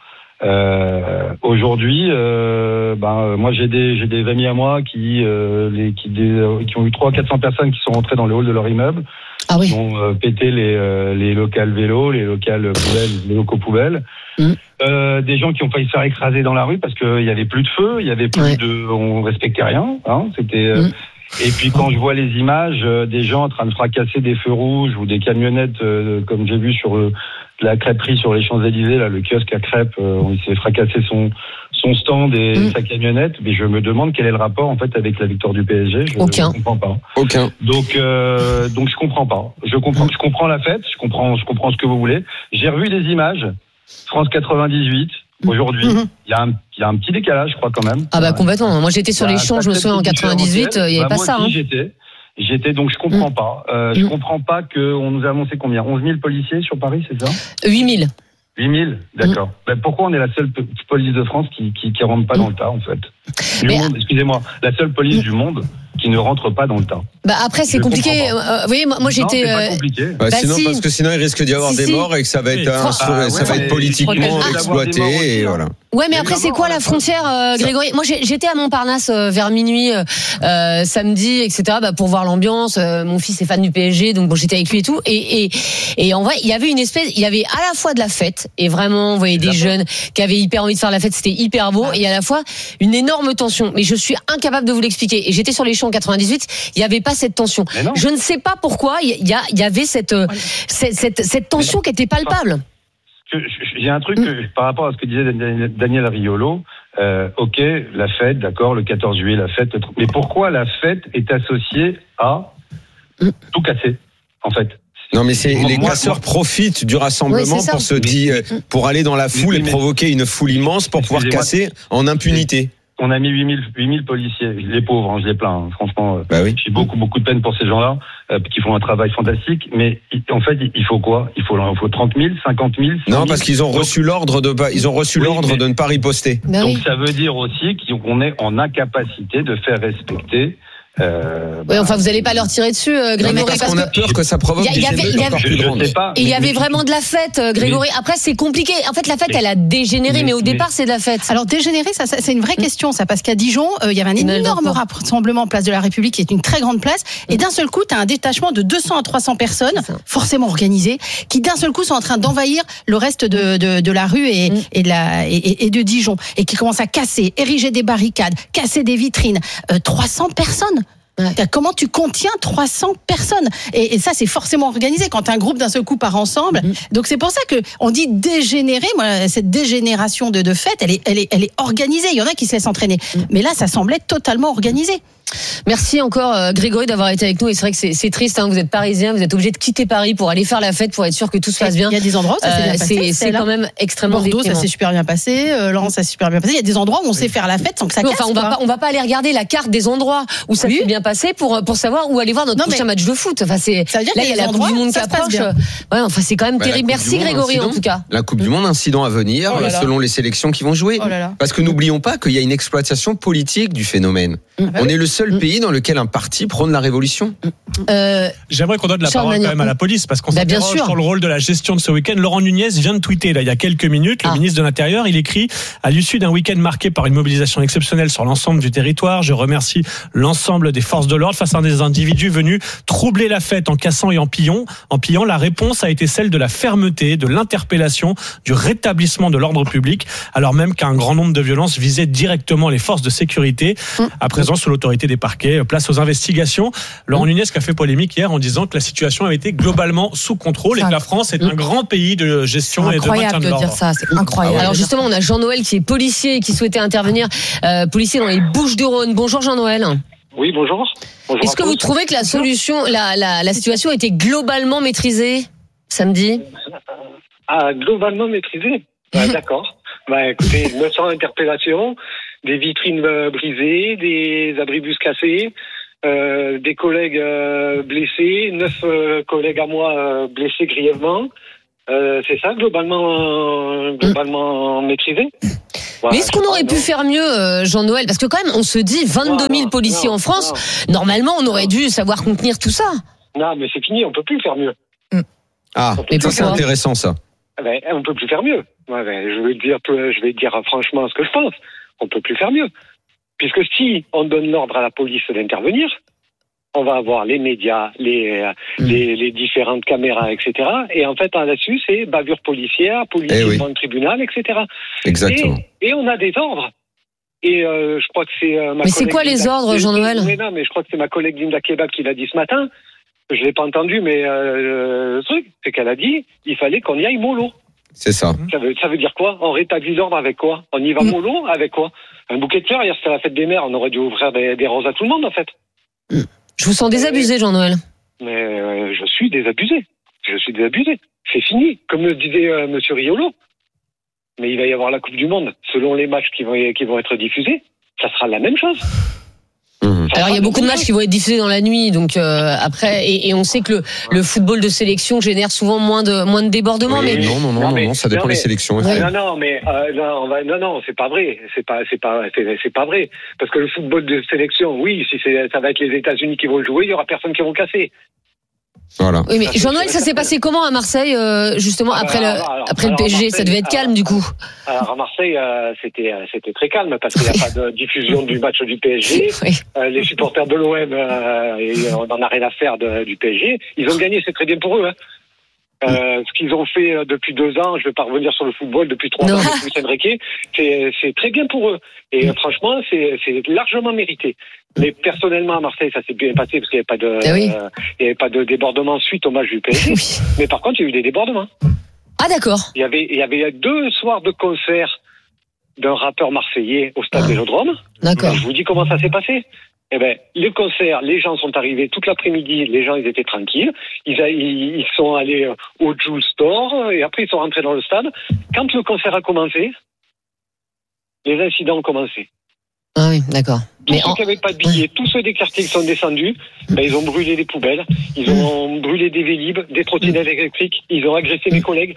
Euh, aujourd'hui, euh, ben moi j'ai des j'ai des amis à moi qui euh, les qui des, qui ont eu trois à quatre cents personnes qui sont rentrées dans le hall de leur immeuble. Ah oui. Ils ont euh, pété les, euh, les locales vélos, les locales poubelles, les locaux poubelles. Mmh. Euh, des gens qui ont failli se faire écraser dans la rue parce qu'il y avait plus de feu, il y avait plus ouais. de, on respectait rien. Hein, c'était. Euh, mmh. Et puis quand je vois les images euh, des gens en train de fracasser des feux rouges ou des camionnettes, euh, comme j'ai vu sur euh, la crêperie sur les Champs-Élysées, là, le kiosque à crêpes, euh, il s'est fracassé son son stand et mmh. sa camionnette, mais je me demande quel est le rapport en fait avec la victoire du P S G. Je Aucun. ne comprends pas. Aucun. Donc euh, donc je comprends pas. Je comprends je comprends la fête, je comprends je comprends ce que vous voulez. J'ai revu des images. France quatre-vingt-dix-huit. Aujourd'hui, il mmh. y a un il y a un petit décalage, je crois quand même. Ah bah complètement. Moi j'étais sur les champs, je me souviens en quatre-vingt-dix-huit, il y avait bah, pas moi ça. Aussi, hein. J'étais. J'étais donc je comprends mmh. pas. Euh, je mmh. comprends pas qu'on nous a annoncé combien onze mille policiers sur Paris, c'est ça huit mille. huit mille, d'accord. Mmh. Ben pourquoi on est la seule police de France qui qui, qui rentre pas mmh. dans le tas en fait du Mais monde, excusez-moi, la seule police mmh. du monde qui ne rentre pas dans le tas. Bah après c'est je compliqué. Euh, oui, moi, moi j'étais. Non, c'est pas compliqué. Bah, bah, sinon si. Parce que sinon il risque d'y avoir si, des si. morts et que ça va être un, ah, ça ouais, va être politiquement exploité morts, et voilà. Ouais, mais après c'est quoi la frontière, euh, Grégory? Moi j'étais à Montparnasse euh, vers minuit euh, samedi, et cetera. Bah, pour voir l'ambiance. Euh, mon fils est fan du P S G, donc bon j'étais avec lui et tout. Et et et en vrai il y avait une espèce, il y avait à la fois de la fête et vraiment vous voyez des jeunes qui avaient hyper envie de faire la fête, c'était hyper beau, et à la fois une énorme tension. Mais je suis incapable de vous l'expliquer. Et j'étais sur les champs en quatre-vingt-dix-huit, il y avait pas cette tension. Je ne sais pas pourquoi il y, a, il y avait cette, ouais. cette, cette, cette tension qui était palpable. Il y a un truc que, par rapport à ce que disait Daniel Riolo. Euh, ok, la fête, d'accord, le quatorze juillet, la fête. Mais pourquoi la fête est associée à tout casser, en fait? Non mais c'est les moi, casseurs moi, profitent du rassemblement oui, pour se dire, pour aller dans la foule mais, mais, et provoquer une foule immense pour pouvoir casser en impunité. On a mis huit mille policiers, les pauvres, hein, je les plains, hein, franchement. Bah oui. J'ai beaucoup, beaucoup de peine pour ces gens-là, euh, qui font un travail fantastique, mais en fait, il faut quoi? Il faut, il faut trente mille, cinquante mille? Non, parce qu'ils ont reçu l'ordre de, ils ont reçu oui, l'ordre de ne pas riposter. Donc oui. Ça veut dire aussi qu'on est en incapacité de faire respecter. Euh, oui, enfin, vous n'allez pas leur tirer dessus, euh, Grégory. Non, parce, parce qu'on a peur que ça provoque des émeutes encore plus grandes. Et il y avait vraiment de la fête, Grégory. Mais, après, c'est compliqué. En fait, la fête, mais, elle a dégénéré, mais, mais au départ, c'est de la fête. Alors, dégénéré, ça, ça c'est une vraie question, ça, parce qu'à Dijon, euh, il y avait un énorme rassemblement place de la République, qui est une très grande place, et d'un seul coup, tu as un détachement de deux cents à trois cents personnes, forcément organisées, qui d'un seul coup sont en train d'envahir le reste de, de, de la rue et, mm. et, de la, et, et de Dijon, et qui commencent à casser, ériger des barricades, casser des vitrines. Euh, trois cents personnes. Ouais. Comment tu contiens trois cents personnes? Et, et ça, c'est forcément organisé quand un groupe d'un seul coup part ensemble. Mmh. Donc c'est pour ça que on dit dégénérer. Moi, cette dégénération de, de fête, elle est, elle est, elle est organisée. Il y en a qui se laissent entraîner, mmh. mais là, ça semblait totalement organisé. Merci encore euh, Grégory d'avoir été avec nous. Et c'est vrai que c'est, c'est triste. Hein, vous êtes parisien, vous êtes obligé de quitter Paris pour aller faire la fête, pour être sûr que tout se passe bien. Il y a des endroits où ça s'est bien passé. C'est, c'est quand même extrêmement Bordeaux, déprimant. ça s'est super bien passé. Euh, Lens, ça s'est super bien passé. Il y a des endroits où on sait faire la fête sans que ça casse. Enfin, on va pas, on va pas aller regarder la carte des endroits où ça oui. s'est bien passé pour pour savoir où aller voir notre non, prochain match de foot. Enfin, c'est ça veut dire là il y a la Coupe du Monde qui approche. Ouais, enfin c'est quand même bah, terrible. Merci Grégory incident, en tout cas. La Coupe du Monde, incident à venir oh selon les sélections qui vont jouer. Oh Parce que n'oublions pas qu'il y a une exploitation politique du phénomène. On est le seul pays dans lequel un parti prône la révolution. Euh, J'aimerais qu'on donne la parole quand même à la police parce qu'on bah, s'interroge sur le rôle de la gestion de ce week-end. Laurent Nunez vient de tweeter là il y a quelques minutes. Le ah. ministre de l'Intérieur, il écrit à l'issue d'un week-end marqué par une mobilisation exceptionnelle sur l'ensemble du territoire. Je remercie l'ensemble des forces de l'ordre face à des individus venus troubler la fête en cassant et en pillant. En pillant, la réponse a été celle de la fermeté, de l'interpellation, du rétablissement de l'ordre public, alors même qu'un grand nombre de violences visaient directement les forces de sécurité. À présent, sous l'autorité des parquets, place aux investigations. Laurent Nunez qui a fait polémique hier en disant que la situation avait été globalement sous contrôle et que la France est un grand pays de gestion et de maintien de l'ordre. C'est incroyable de dire ça, c'est incroyable. Alors justement, on a Jean-Noël qui est policier et qui souhaitait intervenir, euh, policier dans les Bouches-du-Rhône. Bonjour Jean-Noël. Oui, bonjour. bonjour Est-ce que vous trouvez que la solution, la, la, la situation a été globalement maîtrisée samedi? Ah, globalement maîtrisée. Ah, d'accord. Bah écoutez, neuf cents interpellations, des vitrines brisées, des abribus cassés. Euh, des collègues euh, blessés, neuf euh, collègues à moi euh, blessés grièvement. Euh, c'est ça, globalement, euh, globalement maîtrisé. Voilà, mais est-ce qu'on aurait pu non. faire mieux, euh, Jean-Noël? Parce que quand même, on se dit vingt-deux mille policiers non, en France. Non. Normalement, on aurait dû savoir contenir tout ça. Non, mais c'est fini, on peut plus faire mieux. Ah, mais ça, c'est intéressant, ça. Ben, on peut plus faire mieux. Ouais, ben, je vais te dire, je vais te dire franchement ce que je pense. On peut plus faire mieux. Puisque si on donne l'ordre à la police d'intervenir, on va avoir les médias, les, mmh. les, les différentes caméras, et cetera. Et en fait, là-dessus, c'est bavure policière, policier eh oui. devant le tribunal, et cetera. Exactement. Et, et on a des ordres. Et euh, je crois que c'est euh, ma Mais c'est quoi les Linda, ordres, Jean-Noël? mais non, mais je crois que c'est ma collègue Linda Kebab qui l'a dit ce matin. Je l'ai pas entendu, mais euh, le truc, c'est qu'elle a dit il fallait qu'on y aille mollo. C'est ça. Ça veut, ça veut dire quoi? On rétablit l'ordre avec quoi? On y va mmh. mollo avec quoi? Un bouquet de fleurs, hier c'était la fête des mères, on aurait dû ouvrir des, des roses à tout le monde en fait. Mmh. Je vous sens désabusé, Jean-Noël. Mais euh, je suis désabusé. Je suis désabusé. C'est fini, comme le disait euh, Monsieur Riolo. Mais il va y avoir la Coupe du Monde. Selon les matchs qui vont, qui vont être diffusés, ça sera la même chose. Mmh. Alors il y a beaucoup de matchs qui vont être diffusés dans la nuit, donc euh, après et, et on sait que le, le football de sélection génère souvent moins de moins de débordements. Oui, mais non non non non, mais, non ça dépend des sélections. Ouais. Non non mais euh, non, va, non non c'est pas vrai, c'est pas c'est pas c'est, c'est pas vrai parce que le football de sélection, oui, si c'est ça va être les États-Unis qui vont le jouer, il y aura personne qui vont casser. Voilà. Oui, mais Jean-Noël, ça s'est passé comment à Marseille, euh, justement, après alors, le, alors, après alors, le P S G? Marseille, Ça devait être calme, alors, du coup. Alors, à Marseille, euh, c'était, c'était très calme, parce qu'il n'y a pas de diffusion du match du P S G. Oui. Euh, les supporters de l'O M, euh, et on n'en a rien à faire de, du P S G. Ils ont gagné, c'est très bien pour eux. Hein. Euh, ce qu'ils ont fait depuis deux ans, je vais pas revenir sur le football, depuis trois non. ans avec Lucien Riquet, c'est, c'est très bien pour eux. Et mmh. franchement, c'est, c'est largement mérité. Mais personnellement, à Marseille, ça s'est bien passé parce qu'il n'y avait pas de, eh oui. euh, il y avait pas de débordement suite au match du P S G. Oui. Mais par contre, il y a eu des débordements. Ah, d'accord. Il y avait, il y avait deux soirs de concert d'un rappeur marseillais au stade ah. Vélodrome. D'accord. Je vous dis comment ça s'est passé. Eh ben, les concerts, les gens sont arrivés toute l'après-midi, les gens, ils étaient tranquilles. Ils, a, ils, ils sont allés au Jules Store et après, ils sont rentrés dans le stade. Quand le concert a commencé, les incidents ont commencé. Ah oui, d'accord. Tous Mais ceux en... qui n'avaient pas de billets, tous ceux des quartiers qui sont descendus, ben, ils ont brûlé des poubelles, ils ont brûlé des Vélib, des trottinettes électriques, ils ont agressé mes collègues.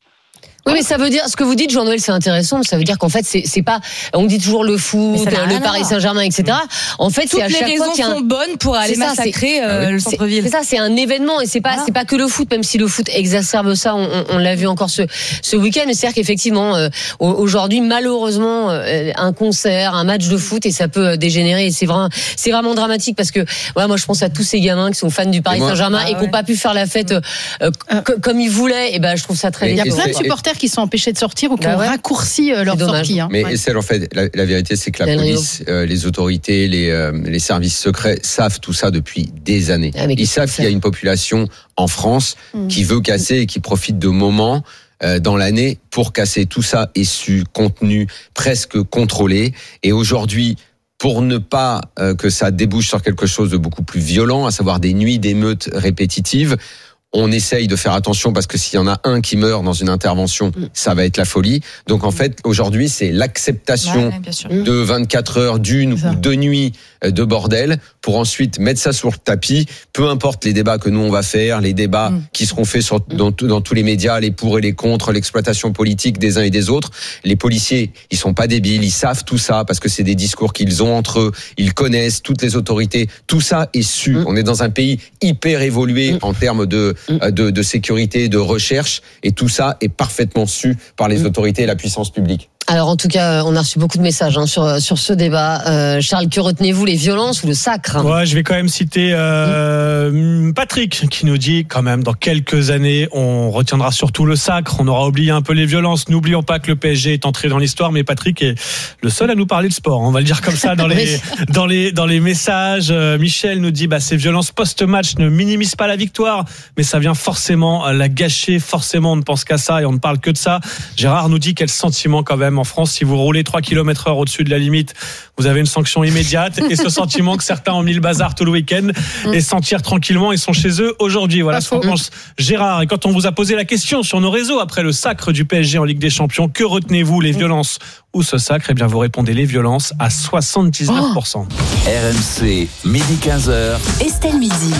Oui, mais ça veut dire, ce que vous dites, Jean-Noël, c'est intéressant. Ça veut dire qu'en fait, c'est, c'est pas, on dit toujours le foot, le Paris Saint-Germain, et cetera. En fait, toutes c'est à les chaque raisons fois qu'il y a un... sont bonnes pour aller ça, massacrer euh, le centre-ville. C'est ça, c'est un événement et c'est pas, voilà. c'est pas que le foot, même si le foot exacerbe ça. On, on, on l'a vu encore ce, ce week-end. Mais c'est-à-dire qu'effectivement, euh, aujourd'hui, malheureusement, euh, un concert, un match de foot et ça peut dégénérer. Et c'est vraiment, c'est vraiment dramatique parce que, voilà, moi, je pense à tous ces gamins qui sont fans du Paris moi, Saint-Germain ah, et qui n'ont ouais. pas pu faire la fête euh, euh, comme ils voulaient. Et ben, je trouve ça très. Il y a plein de supporters qui sont empêchés de sortir ou qui bah ont ouais. raccourci euh, leur sortie. Hein. Mais ouais. celle, en fait, la, la vérité, c'est que la police, euh, les autorités, les, euh, les services secrets savent tout ça depuis des années. Ah, Ils savent qu'il y a une population en France mmh. qui veut casser et qui profite de moments euh, dans l'année pour casser. Tout ça est su, contenu, presque contrôlé. Et aujourd'hui, pour ne pas euh, que ça débouche sur quelque chose de beaucoup plus violent, à savoir des nuits d'émeutes répétitives, on essaye de faire attention parce que s'il y en a un qui meurt dans une intervention, ça va être la folie. Donc en fait, aujourd'hui, c'est l'acceptation ouais, de vingt-quatre heures, d'une ou deux nuits de bordel pour ensuite mettre ça sur le tapis. Peu importe les débats que nous on va faire, les débats mm. qui seront faits sur, dans, dans tous les médias, les pour et les contre, l'exploitation politique des uns et des autres. Les policiers, ils sont pas débiles, ils savent tout ça parce que c'est des discours qu'ils ont entre eux. Ils connaissent toutes les autorités. Tout ça est su. Mm. On est dans un pays hyper évolué mm. en termes de De, de sécurité, de recherche, et tout ça est parfaitement su par les autorités et la puissance publique. Alors en tout cas, on a reçu beaucoup de messages hein, sur sur ce débat. Euh, Charles, que retenez-vous, les violences ou le sacre? Ouais, je vais quand même citer euh, mmh. Patrick qui nous dit quand même dans quelques années, on retiendra surtout le sacre. On aura oublié un peu les violences. N'oublions pas que le P S G est entré dans l'histoire, mais Patrick est le seul à nous parler de sport. On va le dire comme ça dans les oui. dans les dans les messages. Euh, Michel nous dit bah ces violences post-match ne minimisent pas la victoire, mais ça vient forcément la gâcher. Forcément, on ne pense qu'à ça et on ne parle que de ça. Gérard nous dit quel sentiment quand même. En France, si vous roulez trois kilomètres heure au-dessus de la limite, vous avez une sanction immédiate et ce sentiment que certains ont mis le bazar tout le week-end et sentir tranquillement, ils sont chez eux aujourd'hui. Voilà ce qu'on pense Gérard. Et quand on vous a posé la question sur nos réseaux après le sacre du P S G en Ligue des Champions, que retenez-vous, les violences ou ce sacre? Eh bien, vous répondez les violences à soixante-dix-neuf pour cent. Oh. R M C, midi quinze heures. Estelle Midi.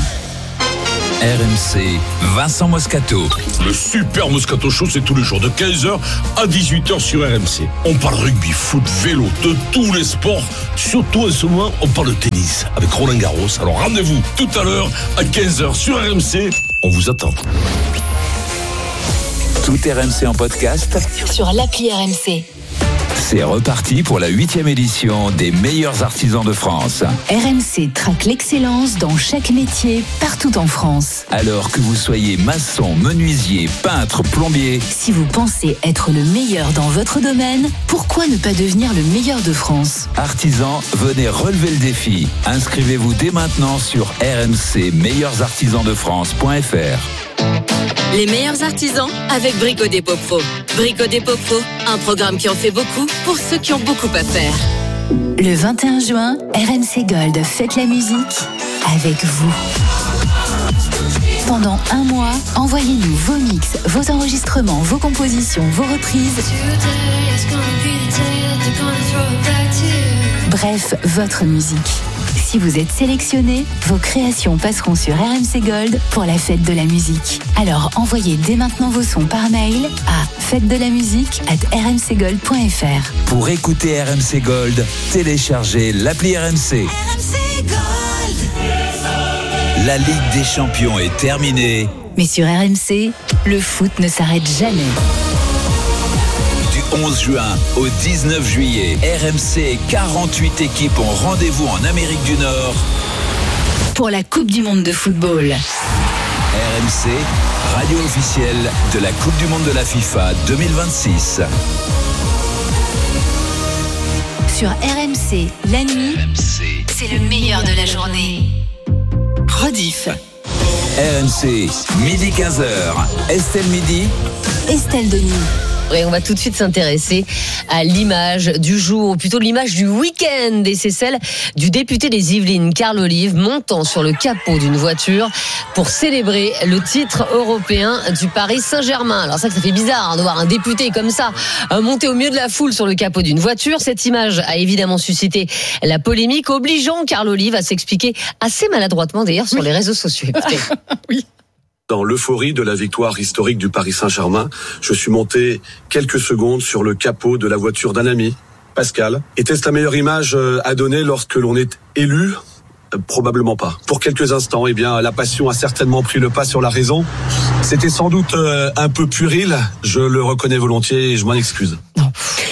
R M C, Vincent Moscato. Le super Moscato Show, c'est tous les jours de quinze heures à dix-huit heures sur R M C. On parle rugby, foot, vélo, de tous les sports. Surtout en ce moment, on parle de tennis avec Roland Garros. Alors rendez-vous tout à l'heure à quinze heures sur R M C. On vous attend. Tout R M C en podcast sur l'appli R M C. C'est reparti pour la huitième édition des meilleurs artisans de France. R M C traque l'excellence dans chaque métier, partout en France. Alors que vous soyez maçon, menuisier, peintre, plombier. Si vous pensez être le meilleur dans votre domaine, pourquoi ne pas devenir le meilleur de France ? Artisans, venez relever le défi. Inscrivez-vous dès maintenant sur r m c meilleurs artisans de france point f r. Les meilleurs artisans avec Brico Dépôt Pro. Brico Dépôt Pro, un programme qui en fait beaucoup pour ceux qui ont beaucoup à faire. Le vingt et un juin, R M C Gold fête la musique avec vous. Pendant un mois, envoyez-nous vos mix, vos enregistrements, vos compositions, vos reprises. Bref, votre musique. Si vous êtes sélectionné, vos créations passeront sur R M C Gold pour la fête de la musique. Alors envoyez dès maintenant vos sons par mail à fête de la musique arobase r m c gold point f r. Pour écouter R M C Gold, téléchargez l'appli R M C. R M C Gold. La Ligue des Champions est terminée. Mais sur R M C, le foot ne s'arrête jamais. Du onze juin au dix-neuf juillet, R M C et quarante-huit équipes ont rendez-vous en Amérique du Nord pour la Coupe du Monde de football. R M C, radio officielle de la Coupe du Monde de la FIFA deux mille vingt-six. Sur R M C, la nuit, c'est le meilleur de la journée. Rediff. R M C, midi quinze heures. Estelle Midi. Estelle Denis. Et on va tout de suite s'intéresser à l'image du jour, ou plutôt l'image du week-end. Et c'est celle du député des Yvelines, Carl Olive, montant sur le capot d'une voiture pour célébrer le titre européen du Paris Saint-Germain. Alors ça, ça fait bizarre hein, de voir un député comme ça monter au milieu de la foule sur le capot d'une voiture. Cette image a évidemment suscité la polémique, obligeant Carl Olive à s'expliquer assez maladroitement d'ailleurs sur oui. les réseaux sociaux. Oui. Dans l'euphorie de la victoire historique du Paris Saint-Germain, je suis monté quelques secondes sur le capot de la voiture d'un ami, Pascal. Était-ce la meilleure image à donner lorsque l'on est élu ? Probablement pas. Pour quelques instants, eh bien, la passion a certainement pris le pas sur la raison. C'était sans doute un peu puéril, je le reconnais volontiers et je m'en excuse. Non.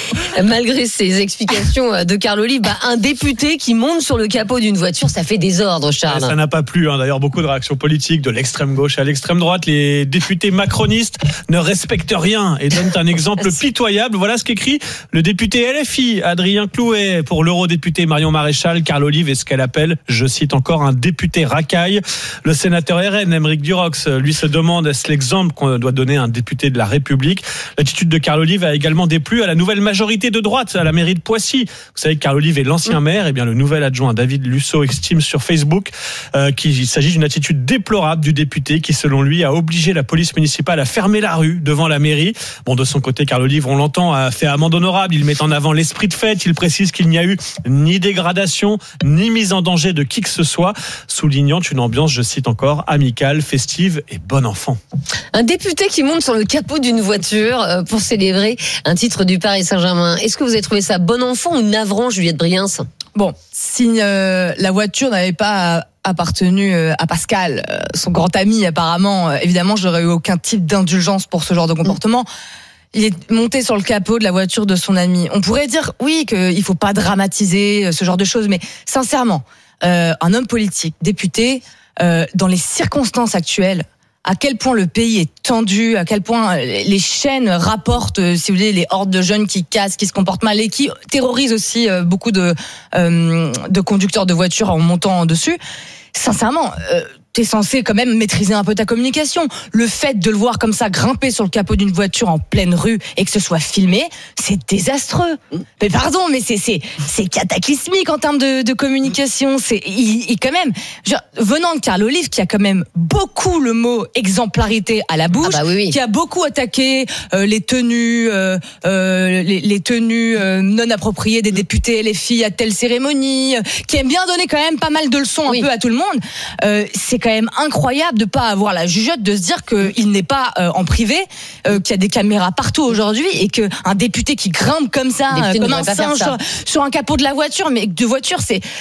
Malgré ces explications de Carl Olive, bah, un député qui monte sur le capot d'une voiture, ça fait désordre, Charles. Ça n'a pas plu, hein. D'ailleurs, beaucoup de réactions politiques de l'extrême gauche à l'extrême droite. Les députés macronistes ne respectent rien et donnent un exemple pitoyable. Voilà ce qu'écrit le député L F I, Adrien Clouet, pour l'eurodéputé Marion Maréchal. Carl Olive est ce qu'elle appelle, je cite encore, un député racaille. Le sénateur R N, Aymeric Durox, lui se demande est-ce l'exemple qu'on doit donner à un député de la République. L'attitude de Carl Olive a également déplu à la nouvelle majorité de droite à la mairie de Poissy. Vous savez que Carl Olive est l'ancien maire, et bien le nouvel adjoint David Lusso estime sur Facebook euh, qu'il s'agit d'une attitude déplorable du député qui, selon lui, a obligé la police municipale à fermer la rue devant la mairie. Bon, de son côté, Carl Olive, on l'entend, a fait amende honorable. Il met en avant l'esprit de fête. Il précise qu'il n'y a eu ni dégradation, ni mise en danger de qui que ce soit, soulignant une ambiance, je cite encore, amicale, festive et bon enfant. Un député qui monte sur le capot d'une voiture pour célébrer un titre du Paris Saint-Germain. Est-ce que vous avez trouvé ça bon enfant ou navrant, Juliette Briens ? Bon, si euh, la voiture n'avait pas appartenu à Pascal, son grand ami apparemment, évidemment, j'aurais eu aucun type d'indulgence pour ce genre de comportement. Il est monté sur le capot de la voiture de son ami. On pourrait dire, oui, qu'il ne faut pas dramatiser ce genre de choses, mais sincèrement, euh, un homme politique, député, euh, dans les circonstances actuelles, à quel point le pays est tendu, à quel point les chaînes rapportent, si vous voulez, les hordes de jeunes qui cassent, qui se comportent mal et qui terrorisent aussi beaucoup de, euh, de conducteurs de voitures en montant dessus. Sincèrement, euh, t'es censé quand même maîtriser un peu ta communication. Le fait de le voir comme ça grimper sur le capot d'une voiture en pleine rue et que ce soit filmé, c'est désastreux. Mais pardon, mais c'est c'est c'est cataclysmique en termes de, de communication. C'est il, il quand même genre, venant de Carl Olive qui a quand même beaucoup le mot exemplarité à la bouche, ah bah oui, oui. qui a beaucoup attaqué euh, les tenues euh, euh, les, les tenues euh, non appropriées des députés L F I à telle cérémonie, euh, qui aime bien donner quand même pas mal de leçons oui. un peu à tout le monde. Euh, c'est quand même incroyable de pas avoir la jugeote de se dire qu'il n'est pas euh, en privé, euh, qu'il y a des caméras partout aujourd'hui et que un député qui grimpe comme ça, euh, comme un singe sur, sur un capot de la voiture, mais de voiture, c'est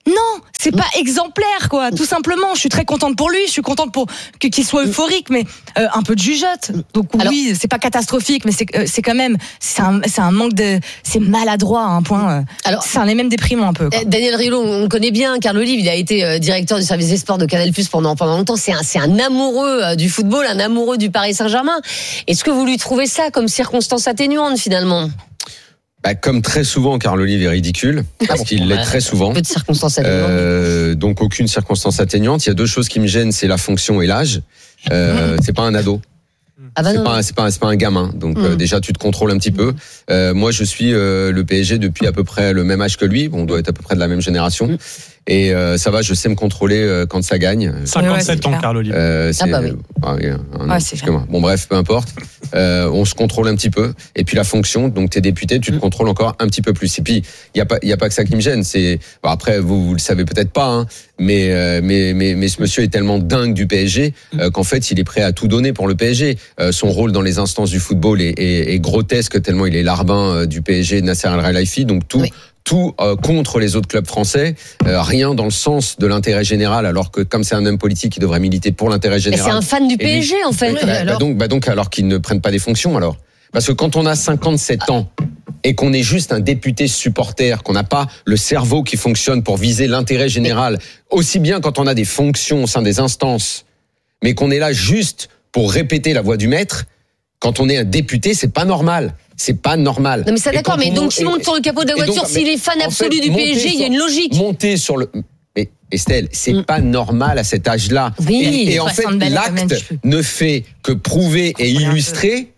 Non, c'est pas exemplaire, quoi. Tout simplement. Je suis très contente pour lui. Je suis contente pour que- qu'il soit euphorique, mais euh, un peu de jugeote. Donc Alors- oui, c'est pas catastrophique, mais c'est euh, c'est quand même c'est un c'est un manque de c'est maladroit à un point. euh, Alors- c'est un est même déprimant un peu. quoi. Eh, Daniel Riolo, on le connaît bien. Carl Olive, il a été euh, directeur du service des sports de Canal+ pendant pendant longtemps. C'est un c'est un amoureux euh, du football, un amoureux du Paris Saint-Germain. Est-ce que vous lui trouvez ça comme circonstance atténuante finalement? Bah, comme très souvent, Carl Olive est ridicule, parce qu'il l'est très souvent. Peu de circonstances atténuantes. Euh, donc aucune circonstance atténuante. Il y a deux choses qui me gênent, c'est la fonction et l'âge. Euh, c'est pas un ado. Ah bah c'est non. pas, c'est pas, c'est pas un gamin. Donc Mm. euh, déjà tu te contrôles un petit peu. Euh, moi je suis euh, le P S G depuis à peu près le même âge que lui. Bon, on doit être à peu près de la même génération. Mm. Et euh, ça va, je sais me contrôler euh, quand ça gagne. cinquante-sept ans, Carl Olive. Euh, c'est- Ah bah oui. ah oui, un- un- Ouais, c'est excuse-moi. Bon bref, peu importe. Euh, on se contrôle un petit peu. Et puis la fonction, donc t'es député, tu te contrôles encore un petit peu plus. Et puis il y a pas, il y a pas que ça qui me gêne. C'est bon, après vous, vous le savez peut-être pas, hein, mais, euh, mais mais mais ce monsieur est tellement dingue du P S G euh, qu'en fait il est prêt à tout donner pour le P S G. Euh, son rôle dans les instances du football est, est, est grotesque tellement il est l'arbin euh, du P S G de Nasser Al Khelaifi. Donc tout. Oui. Tout euh, contre les autres clubs français, euh, rien dans le sens de l'intérêt général, alors que comme c'est un homme politique, il devrait militer pour l'intérêt Mais général. c'est un fan du Et lui- P S G en fait. Bah, bah donc, bah donc, alors qu'ils ne prennent pas des fonctions, alors. Parce que quand on a cinquante-sept ans et qu'on est juste un député supporter, qu'on n'a pas le cerveau qui fonctionne pour viser l'intérêt général, aussi bien quand on a des fonctions au sein des instances, mais qu'on est là juste pour répéter la voix du maître, quand on est un député, c'est pas normal. C'est pas normal. Non mais ça Et d'accord, quand mais on- donc s'il et- monte sur le capot de la et donc, voiture, mais s'il est fan en absolu fait, du P S G, monter il y a une sur- logique. Monter sur le. Mais Estelle, c'est Mm. pas normal à cet âge-là. Oui, et, et en fait, soixante balais quand même, l'acte je peux- ne fait que prouver et Contrôler un peu. illustrer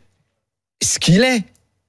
ce qu'il est.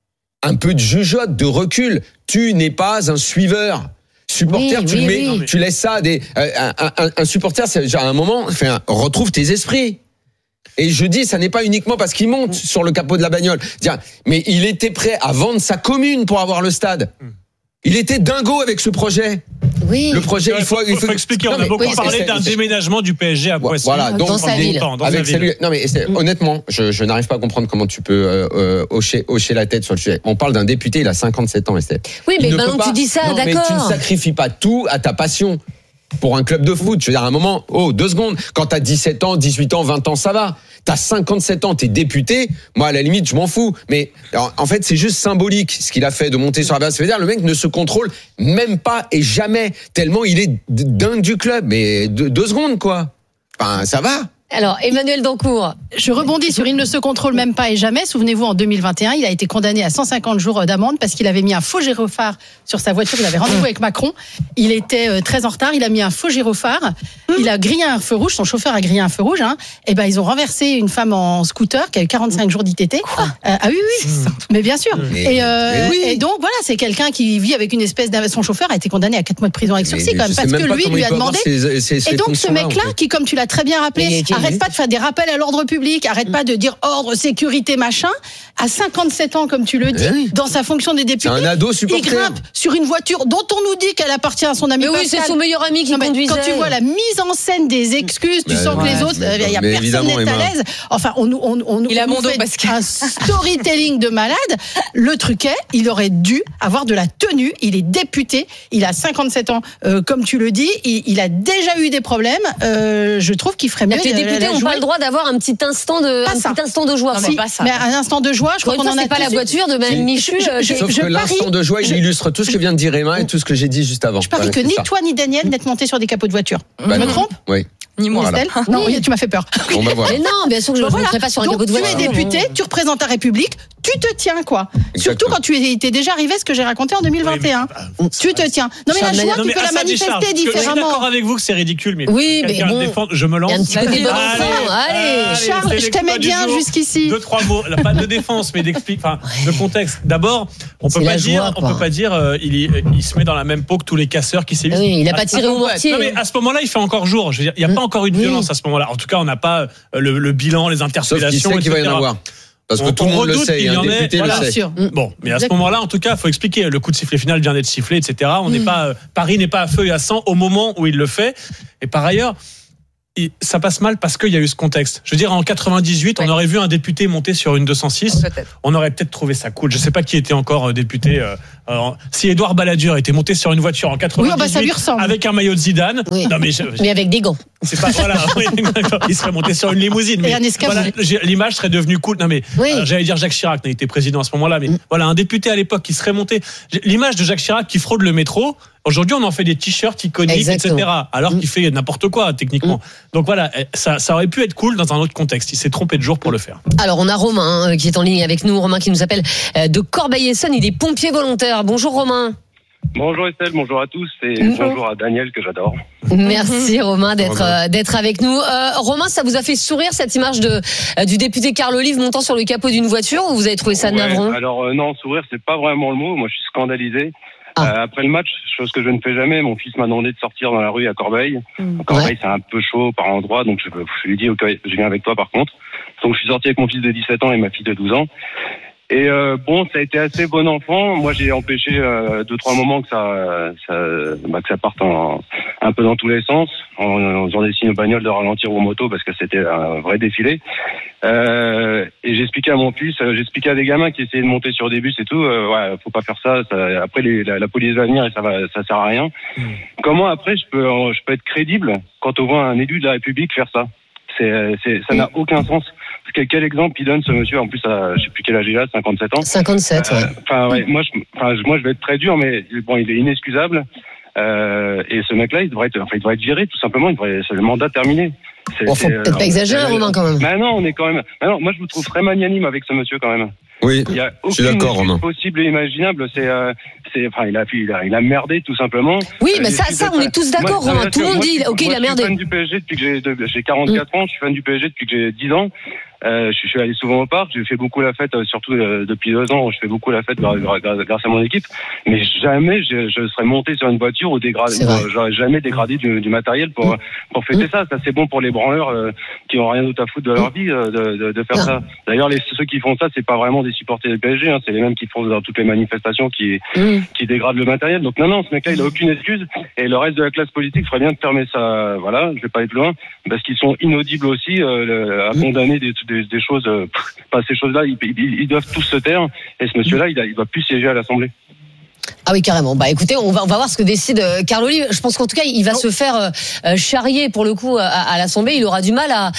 Un peu de jugeote, de recul. Tu n'es pas un suiveur. Supporter, Oui, tu, oui, le mets, oui. tu laisses ça à des. euh, un, un, un supporter, c'est genre à un moment, enfin, retrouve tes esprits. Et je dis, ça n'est pas uniquement parce qu'il monte sur le capot de la bagnole. Tiens, mais il était prêt à vendre sa commune pour avoir le stade. Il était dingo avec ce projet. Oui. Le projet, il faut, Il faut, faut expliquer. On Non, a mais- beaucoup oui, parlé c'est- d'un c'est- déménagement du P S G à Poissy. Voilà, donc Dans sa ville. Dans sa avec ville. celui- non mais c'est- honnêtement, je, je n'arrive pas à comprendre comment tu peux euh, euh, hocher, hocher la tête sur le sujet. On parle d'un député, il a cinquante-sept ans, Estelle. Oui, Il mais ne maintenant peut que tu pas- dis ça, non, mais tu ne d'accord. sacrifies pas tout à ta passion pour un club de foot. Je veux dire, à un moment, oh, deux secondes. Quand t'as dix-sept ans, dix-huit ans, vingt ans, ça va. T'as cinquante-sept ans, t'es député. Moi, à la limite, je m'en fous. Mais alors, en fait, c'est juste symbolique ce qu'il a fait de monter sur la base. C'est-à-dire, le mec ne se contrôle même pas et jamais, tellement il est d- dingue du club. Mais deux, deux secondes, quoi. Enfin, ça va. Alors Emmanuel Dancourt. Je rebondis sur il ne se contrôle même pas et jamais. Souvenez-vous, en deux mille vingt et un, il a été condamné à cent cinquante jours d'amende parce qu'il avait mis un faux gyrophare sur sa voiture. Il avait rendez-vous avec Macron. Il était euh, très en retard. Il a mis un faux gyrophare. Il a grillé un feu rouge. Son chauffeur a grillé un feu rouge. Hein. Et ben, ils ont renversé une femme en scooter qui a eu quarante-cinq jours d'I T T. Euh, ah oui, oui. Mais bien sûr. Mais- et, euh, mais oui. et donc, voilà, c'est quelqu'un qui vit avec une espèce d'un. Son chauffeur a été condamné à quatre mois de prison avec sursis Mais quand même. je sais Parce même que pas lui, comment lui il a peut avoir demandé. ces- ces- ces Et donc, ce fonctions-là, mec-là, en fait. qui, comme tu l'as très bien rappelé, Mais qui- arrête pas de faire des rappels à l'ordre public, arrête pas de dire ordre, sécurité, machin, à cinquante-sept ans, comme tu le dis, Eh oui. dans sa fonction des députés, C'est un ado il supporter. grimpe sur une voiture dont on nous dit qu'elle appartient à son ami Mais oui, Pascal. c'est son meilleur ami qui Non, mais conduisait. quand tu vois la mise en scène des excuses, tu Mais sens que ouais, les autres, mais- il y a mais personne évidemment, n'est à Emma. l'aise. Enfin, on nous, on, on, Il a on nous bon dos, fait Pascal. un storytelling de malade. Le truc est, il aurait dû avoir de la tenue. Il est député, il a cinquante-sept ans, euh, comme tu le dis. Il, il a déjà eu des problèmes. Euh, je trouve qu'il ferait mieux. Les de- députés de n'ont jouer. pas le droit d'avoir un petit instant de, Pas un ça. petit instant de joie. Non, mais Si. pas ça. Mais un instant de joie, je crois Encore qu'on une en fois, a c'est pas tous la eu. voiture de Mme Michu. je- euh, je- qui- Sauf que parie- l'instant de joie, il je- illustre tout ce que vient de dire Emma et tout ce que j'ai dit juste avant. Je parie Voilà, que c'est ni ça. toi ni Daniel n'êtes montés sur des capots de voiture. Bah je me non. trompe Oui. Ni moi, Voilà. Estelle Non, Oui. tu m'as fait peur. Bon, bah voilà. Mais non, bien sûr que je ne Voilà. me mettrai pas sur un Donc, capot de tu voiture. es député, tu représentes ta République, tu te tiens quoi. Surtout Exactement. quand tu es t'es déjà arrivé ce que j'ai raconté en deux mille vingt et un. tu te tiens. Non mais la joie, Non, tu mais peux à la sa manifester décharge, parce que Je suis d'accord différemment. avec vous que c'est ridicule, mais Oui, quelqu'un mais le bon. défend, je me lance. Il y a un petit côté bon Allez, enfant, allez. Charles, c'est je t'aimais l'exploit du bien jour. jusqu'ici. Deux trois mots, là, pas de défense, mais d'explique, enfin, de contexte. D'abord, on C'est peut la pas dire, joie, on quoi. peut pas dire, euh, il, y- il se met dans la même peau que tous les casseurs qui sévissent. Ah oui, il a À- pas tiré à- au mortier. Non, mais à ce moment-là, il fait encore jour. Je veux dire, il n'y a pas encore eu de Oui. violence à ce moment-là. En tout cas, on n'a pas euh, le, le bilan, les Sauf interpellations, qu'il sait qu'il va y en et cetera. avoir. Parce que On- tout le on monde le redoute sait, qu'il y un en ait, député voilà. le sait. sûr. Bon, mais à ce Exactement. moment-là, en tout cas, il faut expliquer. Le coup de sifflet final vient d'être sifflé, et cetera. On n'est pas, euh, Paris n'est pas à feu et à sang au moment où il le fait. Et par ailleurs, il- ça passe mal parce qu'il y a eu ce contexte. Je veux dire, en quatre-vingt-dix-huit, on aurait vu un député monter sur une deux cent six. Peut-être. On aurait peut-être trouvé ça cool. Je sais pas qui était encore euh, député euh, Alors, si Édouard Balladur était monté sur une voiture en quatre-vingt-dix-huit Oui, bah, ça lui ressemble. avec un maillot de Zidane, Oui. non mais, je, Mais avec des gants. c'est pas voilà, oui, il serait monté sur une limousine. Mais un escabeau. voilà, j'ai- l'image serait devenue cool. Non mais Oui. euh, j'allais dire Jacques Chirac n'a été président à ce moment-là, mais Mm. voilà un député à l'époque qui serait monté. L'image de Jacques Chirac qui fraude le métro. Aujourd'hui, on en fait des t-shirts iconiques, Exactement. et cetera. Alors Mm. qu'il fait n'importe quoi techniquement. Donc voilà, ça, ça aurait pu être cool dans un autre contexte. Il s'est trompé de jour pour le faire. Alors, on a Romain hein, qui est en ligne avec nous. Romain qui nous appelle euh, de Corbeil-Essonnes. Il est pompier volontaire. Bonjour Romain. Bonjour Estelle, bonjour à tous et Bonjour. bonjour à Daniel que j'adore. Merci Romain d'être Romain. euh, d'être avec nous. Euh, Romain, ça vous a fait sourire cette image de euh, du député Carl Olive montant sur le capot d'une voiture ou vous avez trouvé ça Ouais, navrant? alors euh, non, sourire, c'est pas vraiment le mot. Moi, je suis scandalisé. Ah. Euh, après le match, chose que je ne fais jamais, mon fils m'a demandé de sortir dans la rue à Corbeil. Corbeil, Ouais. c'est un peu chaud par endroit, donc je, je lui ai dit, ok, je viens avec toi par contre. Donc je suis sorti avec mon fils de dix-sept ans et ma fille de douze ans. Et euh, bon, ça a été assez bon enfant. Moi, j'ai empêché euh, deux trois moments que ça, ça, bah, que ça parte en, un peu dans tous les sens, en, en faisant des signes aux bagnoles de ralentir aux motos parce que c'était un vrai défilé. Euh, et j'expliquais à mon fils, euh, j'expliquais à des gamins qui essayaient de monter sur des bus et tout, euh, ouais, faut pas faire ça. ça après, les, la, la police va venir et ça va, ça sert à rien. Mmh. Comment après je peux, euh, je peux être crédible quand on voit un élu de la République faire ça? C'est, c'est, ça n'a aucun sens. Parce que quel exemple il donne ce monsieur? En plus, à, je sais plus quel âge il a, cinquante-sept ans. cinquante-sept, ouais. Enfin, ouais, moi, je, enfin, je- moi, je vais être très dur, mais bon, il est inexcusable. Euh, et ce mec-là, il devrait être, enfin, il devrait être viré, tout simplement. Il devrait, c'est le mandat terminé. C'est, Bon, faut c'est, peut-être euh, pas exagérer, euh, Romain, quand même. Mais non, on est quand même. Mais non, moi, je vous trouve très magnanime avec ce monsieur, quand même. Oui, Il y a je suis aucune d'accord, excuse Romain. possible et imaginable. C'est, euh, c'est, enfin, il a, il a, il a merdé, tout simplement. Oui, Euh, mais les ça, filles ça, de- on est tous d'accord, Moi, Romain. parce Tout le que monde moi, dit, je suis- ok, il moi, a Je suis merdé. fan du P S G depuis que j'ai, de- j'ai quarante-quatre ans. Je suis fan du P S G depuis que j'ai dix ans. Euh, je suis allé souvent au parc, j'ai fait beaucoup la fête, euh, surtout euh, depuis deux ans, je fais beaucoup la fête grâce, grâce à mon équipe. Mais jamais je, je serais monté sur une voiture ou dégradé, C'est vrai. j'aurais jamais dégradé du, du matériel pour pour fêter ça. Ça c'est bon pour les branleurs euh, qui ont rien d'autre à foutre de leur vie euh, de, de, de faire Non. ça. D'ailleurs, les, ceux qui font ça, c'est pas vraiment des supporters du P S G, hein, c'est les mêmes qui font dans toutes les manifestations qui Mmh. qui dégradent le matériel. Donc non, non, ce mec-là, il a aucune excuse. Et le reste de la classe politique ferait bien de fermer ça. Voilà, je vais pas aller plus loin, parce qu'ils sont inaudibles aussi euh, le- à condamner des, des, des choses. Euh, pff, pas ces choses-là, ils, ils, ils doivent tous se taire. Et ce monsieur-là, il, a, il doit plus siéger à l'Assemblée. Ah oui, carrément. Bah écoutez, on va on va voir ce que décide euh, Carl Olive. Je pense qu'en tout cas, il va se faire euh, euh, charrier pour le coup à, à l'Assemblée. Il aura du mal à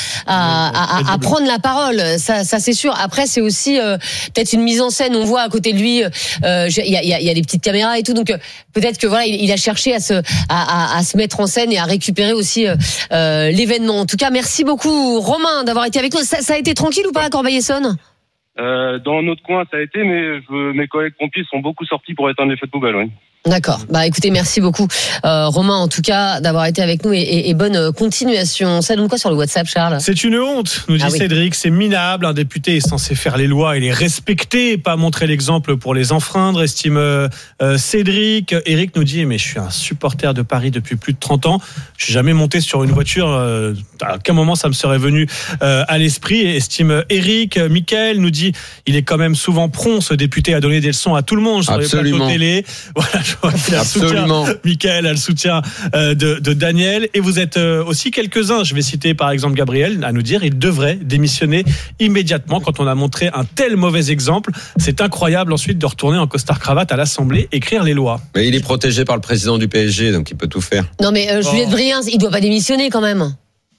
à, à, à prendre la parole. Ça, ça c'est sûr. Après, c'est aussi euh, peut-être une mise en scène. On voit à côté de lui, euh, il y a, il y a, il y a des petites caméras et tout. Donc euh, peut-être que voilà, il, il a cherché à se à, à, à se mettre en scène et à récupérer aussi euh, euh, l'événement. En tout cas, merci beaucoup Romain d'avoir été avec nous. Ça, ça a été tranquille ou pas à Corbeil-Essonnes? Euh, dans notre coin, ça a été, mais je, mes collègues pompiers sont beaucoup sortis pour éteindre les feux de poubelle. Oui. D'accord. Bah écoutez, merci beaucoup euh, Romain en tout cas d'avoir été avec nous et, et, et bonne continuation. Ça donne quoi sur le WhatsApp, Charles? C'est une honte, nous dit Ah oui. Cédric. C'est minable. Un député est censé faire les lois et les respecter, pas montrer l'exemple pour les enfreindre, estime euh, euh, Cédric. Eric nous dit, mais je suis un supporter de Paris depuis plus de trente ans. Je suis jamais monté sur une voiture. Euh, à quel moment ça me serait venu euh, à l'esprit, estime Eric. Mickaël nous dit, il est quand même souvent prompt, ce député, à donner des leçons à tout le monde sur Absolument. les plateaux télé. Voilà, je vois qu'il a le soutien. Absolument. Mickaël a le soutien euh, de, de Daniel. Et vous êtes euh, aussi quelques-uns. Je vais citer par exemple Gabriel à nous dire il devrait démissionner immédiatement quand on a montré un tel mauvais exemple. C'est incroyable ensuite de retourner en costard-cravate à l'Assemblée, écrire les lois. Mais il est protégé par le président du P S G, donc il peut tout faire. Non mais euh, Juliette Oh. Briens, il doit pas démissionner quand même.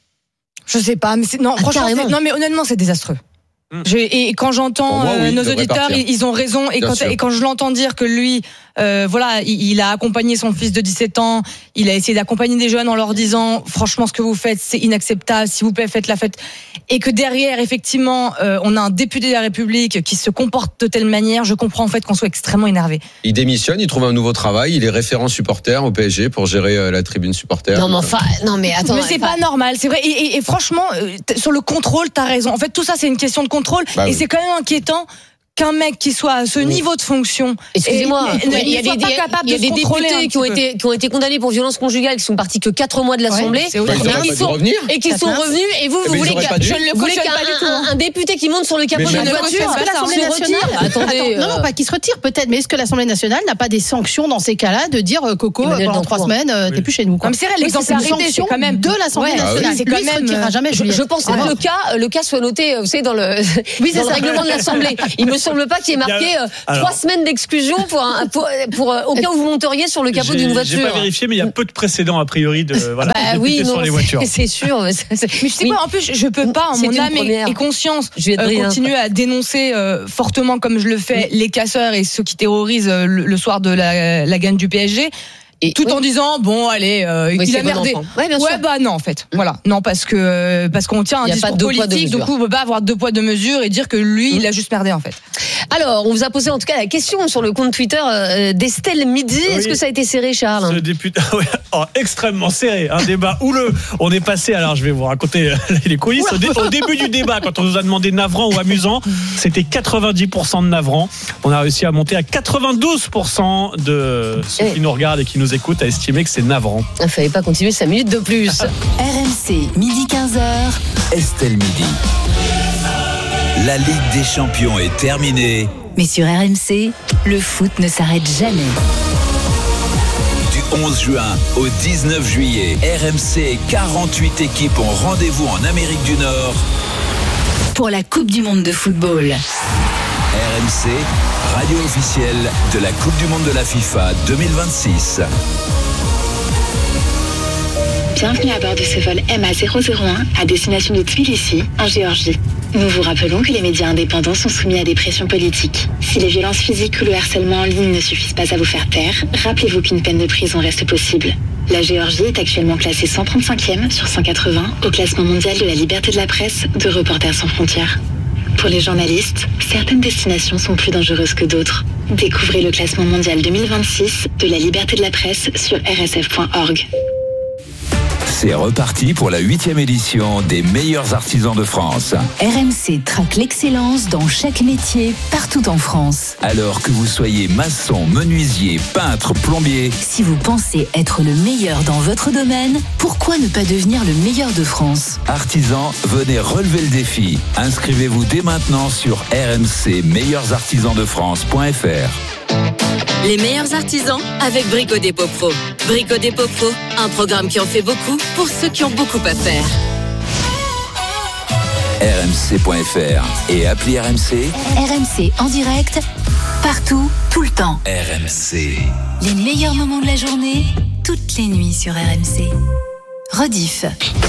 Je sais pas, mais c'est, non, Ah, franchement, carrément. c'est- non, mais honnêtement, c'est désastreux. Mm. J'ai- et quand Pour j'entends moi, oui, euh, il nos devrait auditeurs, partir. ils, ils ont raison. Et Bien quand, sûr. et quand je l'entends dire que lui, euh, voilà, il, il a accompagné son fils de dix-sept ans, il a essayé d'accompagner des jeunes en leur disant, franchement, ce que vous faites, c'est inacceptable. S'il vous plaît, faites la fête. Et que derrière, effectivement, euh, on a un député de la République qui se comporte de telle manière. Je comprends en fait qu'on soit extrêmement énervé. Il démissionne, il trouve un nouveau travail, il est référent supporter au P S G pour gérer euh, la tribune supporter. Non mais enfin, non mais attends. mais c'est enfin, pas normal, c'est vrai. Et, et- et franchement, euh, t- sur le contrôle, t'as raison. En fait, tout ça, c'est une question de contrôle. Bah et oui. c'est quand même inquiétant qu'un mec qui soit à ce niveau de fonction, Excusez-moi, et- et- il y a il soit des, pas capable il y a de des se contrôler un députés qui ont petit peu. été qui ont été condamnés pour violence conjugale, qui sont partis que quatre mois de l'Assemblée, Ouais, c'est horrible. Bah, ils auraient et pas qui dû revenir. et qui Ça sont passe. revenus. Et vous, Eh vous ben, ils voulez auraient qu'un- pas dû. Je ne le vous voulez cautionne qu'un pas du tout, hein. un, un député qui monte sur le capot Mais d'une je- voiture cautionne pas ça, se hein. retire. Attendez, Attends, non, non, euh, pas qu'il se retire peut-être, mais est-ce que l'Assemblée nationale n'a pas des sanctions dans ces cas-là de dire euh, Coco, Emmanuel pendant trois Dancourt. semaines, euh, t'es Oui. plus chez nous, quoi. Non, mais c'est vrai, Oui, l'exemplarité, une sanction c'est quand même- de l'Assemblée Ouais, nationale. oui, c'est Lui, quand il se même- retirera jamais, je, Juliette. je pense C'est que mort. le cas, le cas soit noté, vous savez, dans le, Oui, c'est dans le ça. règlement de l'Assemblée. Il me semble pas qu'il y ait marqué euh, Alors- trois semaines d'exclusion pour, un, pour, pour euh, au cas où vous monteriez sur le capot J'ai- d'une J'ai voiture. pas vérifié, mais il y a peu de précédents a priori de voilà, Bah de oui, députés non, sur les c'est- voitures. c'est sûr. Mais, c'est- c'est- Mais je sais oui. quoi, en plus, je peux pas, en C'est mon une âme et, première. et conscience, Je vais être euh, brillante. continuer à dénoncer euh, fortement, comme je le fais, les casseurs et ceux qui terrorisent euh, le, le soir de la, la gagne du P S G. Et, tout oui. en disant bon allez euh, Oui, il c'est a bon merdé. enfant. Ouais, bien sûr. bah non en fait. Voilà. Non parce que euh, parce qu'on tient un Il y a pas discours deux poids, deux politique, donc mesures. on peut pas avoir deux poids deux mesures et dire que lui il a juste merdé en fait. Alors, on vous a posé en tout cas la question sur le compte Twitter euh, d'Estelle Midi. Oui. Est-ce que ça a été serré, Charles? Ce député, ouais, oh, extrêmement serré, un débat houleux. On est passé, alors je vais vous raconter euh, les coulisses. Au, dé- au début du débat, quand on nous a demandé navrant ou amusant, c'était quatre-vingt-dix pour cent de navrant. On a réussi à monter à quatre-vingt-douze pour cent de ceux qui nous regardent et qui nous écoutent à estimer que c'est navrant. Il ne fallait pas continuer cinq minutes de plus. R M C, midi quinze heures. Estelle Midi. La Ligue des Champions est terminée. Mais sur R M C, le foot ne s'arrête jamais. Du onze juin au dix-neuf juillet, R M C et quarante-huit équipes ont rendez-vous en Amérique du Nord. Pour la Coupe du Monde de football. R M C, radio officielle de la Coupe du Monde de la FIFA deux mille vingt-six. Bienvenue à bord de ce vol M A zéro zéro un à destination de Tbilissi, en Géorgie. Nous vous rappelons que les médias indépendants sont soumis à des pressions politiques. Si les violences physiques ou le harcèlement en ligne ne suffisent pas à vous faire taire, rappelez-vous qu'une peine de prison reste possible. La Géorgie est actuellement classée cent trente-cinquième sur cent quatre-vingts au classement mondial de la liberté de la presse de Reporters sans frontières. Pour les journalistes, certaines destinations sont plus dangereuses que d'autres. Découvrez le classement mondial deux mille vingt-six de la liberté de la presse sur r s f point org. C'est reparti pour la huitième édition des meilleurs artisans de France. R M C traque l'excellence dans chaque métier, partout en France. Alors que vous soyez maçon, menuisier, peintre, plombier, Si vous pensez être le meilleur dans votre domaine, pourquoi ne pas devenir le meilleur de France? artisans, venez relever le défi. Inscrivez-vous dès maintenant sur r m c meilleurs artisans de france point f r. Les meilleurs artisans avec Brico Dépôt Pro. Brico Dépôt Pro, un programme qui en fait beaucoup pour ceux qui ont beaucoup à faire. r m c point f r et appli R M C. R M C en direct, partout, tout le temps. R M C. Les meilleurs moments de la journée, toutes les nuits sur R M C. Rediff.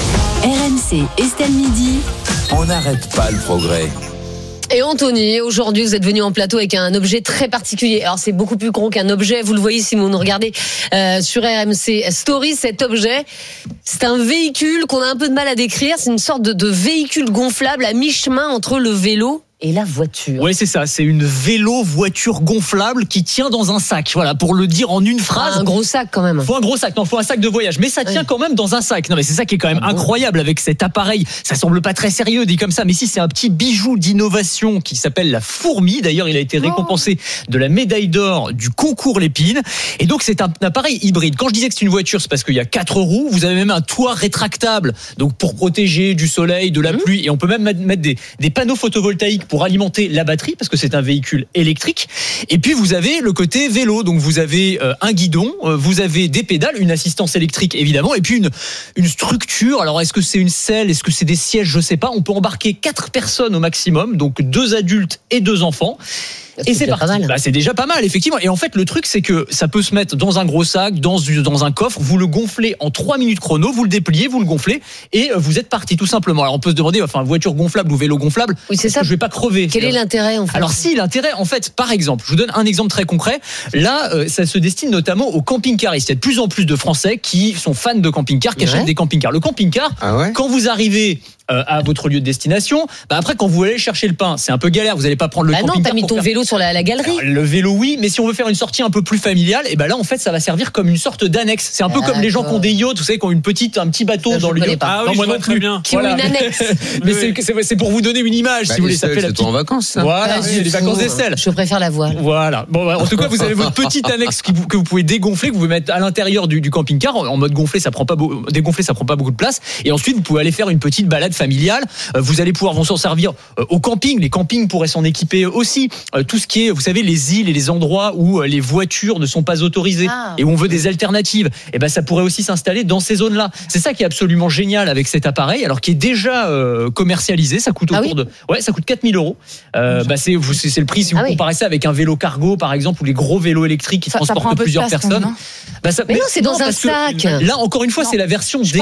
R M C, Estelle Midi. On n'arrête pas le progrès. Et Anthony, aujourd'hui, vous êtes venu en plateau avec un objet très particulier. Alors, c'est beaucoup plus gros qu'un objet. Vous le voyez si vous nous regardez euh, sur R M C Story. Cet objet, c'est un véhicule qu'on a un peu de mal à décrire. C'est une sorte de, de véhicule gonflable à mi-chemin entre le vélo et la voiture. Oui, c'est ça. C'est une vélo-voiture gonflable qui tient dans un sac. Voilà, pour le dire en une phrase. Ah, un gros sac quand même. Faut un gros sac. Non, faut un sac de voyage. Mais ça tient Oui. quand même dans un sac. Non, mais c'est ça qui est quand même Ah bon incroyable avec cet appareil. Ça semble pas très sérieux dit comme ça. Mais si, c'est un petit bijou d'innovation qui s'appelle la fourmi. D'ailleurs, il a été récompensé de la médaille d'or du concours Lépine. Et donc, c'est un appareil hybride. Quand je disais que c'est une voiture, c'est parce qu'il y a quatre roues. Vous avez même un toit rétractable. Donc, pour protéger du soleil, de la Mmh. pluie. Et on peut même mettre des, des panneaux photovoltaïques pour alimenter la batterie parce que c'est un véhicule électrique. Et puis vous avez le côté vélo, donc vous avez euh, un guidon, euh, vous avez des pédales, une assistance électrique évidemment, et puis une une structure. Alors est-ce que c'est une selle, est-ce que c'est des sièges, je sais pas. On peut embarquer quatre personnes au maximum, donc deux adultes et deux enfants. Et c'est déjà pas parti. mal. Bah, c'est déjà pas mal, effectivement. Et en fait, le truc, c'est que ça peut se mettre dans un gros sac, dans, dans un coffre. Vous le gonflez en trois minutes chrono, vous le dépliez, vous le gonflez, et vous êtes parti, tout simplement. Alors, on peut se demander, enfin, voiture gonflable ou vélo gonflable. Oui, c'est ça. Je vais pas crever. Quel est l'intérêt en fait? Alors si, l'intérêt, en fait, par exemple, je vous donne un exemple très concret. Là, euh, ça se destine notamment aux camping-caristes. Il y a de plus en plus de Français qui sont fans de camping-cars, qui Ouais. achètent des camping-cars. Le camping-car, Ah ouais quand vous arrivez euh, à votre lieu de destination, bah après, quand vous allez chercher le pain, c'est un peu galère. Vous n'allez pas prendre le Bah non, camping-car. t'as mis pour ton faire- vélo sur la, la galerie. Alors, le vélo, oui, mais si on veut faire une sortie un peu plus familiale, et ben là, en fait, ça va servir comme une sorte d'annexe. C'est un peu comme les gens qui ont des yachts, vous savez, qui ont une petite, un petit bateau Ça, je dans le connais yacht. pas. Ah oui, Non, je moi vois non très plus. bien. Qui ont une annexe. Mais Oui, c'est- c'est c'est pour vous donner une image, Bah, si vous voulez. Ça Estelle, fait la c'est petite. toi en vacances, ça. Voilà, Pas c'est du les tout. vacances d'Estelle. Je préfère la voile. Voilà. Bon, bah, en tout cas, vous avez votre petite annexe qui vous- que vous pouvez dégonfler, que vous pouvez mettre à l'intérieur du, du camping-car en, en mode gonflé. Ça prend pas beau- dégonflé, ça prend pas beaucoup de place. Et ensuite, vous pouvez aller faire une petite balade balade familiale. Euh, vous allez pouvoir vous s'en servir euh, au camping. Les campings pourraient s'en équiper aussi. Euh, tout ce qui est, vous savez, les îles et les endroits où euh, les voitures ne sont pas autorisées Ah. et où on veut des alternatives. Et ben, ça pourrait aussi s'installer dans ces zones-là. C'est ça qui est absolument génial avec cet appareil, alors qui est déjà euh, commercialisé. Ça coûte autour Ah oui de, ouais, ça coûte quatre mille euros. Euh, bah c'est, vous- c'est c'est le prix si vous Ah oui. comparez ça avec un vélo cargo, par exemple, ou les gros vélos électriques qui Ça- ça transportent prend un peu de plusieurs place, quand personnes. même, hein. Bah ça- Mais non, c'est dans un parce que sac. Là, encore une fois, c'est la version Je pense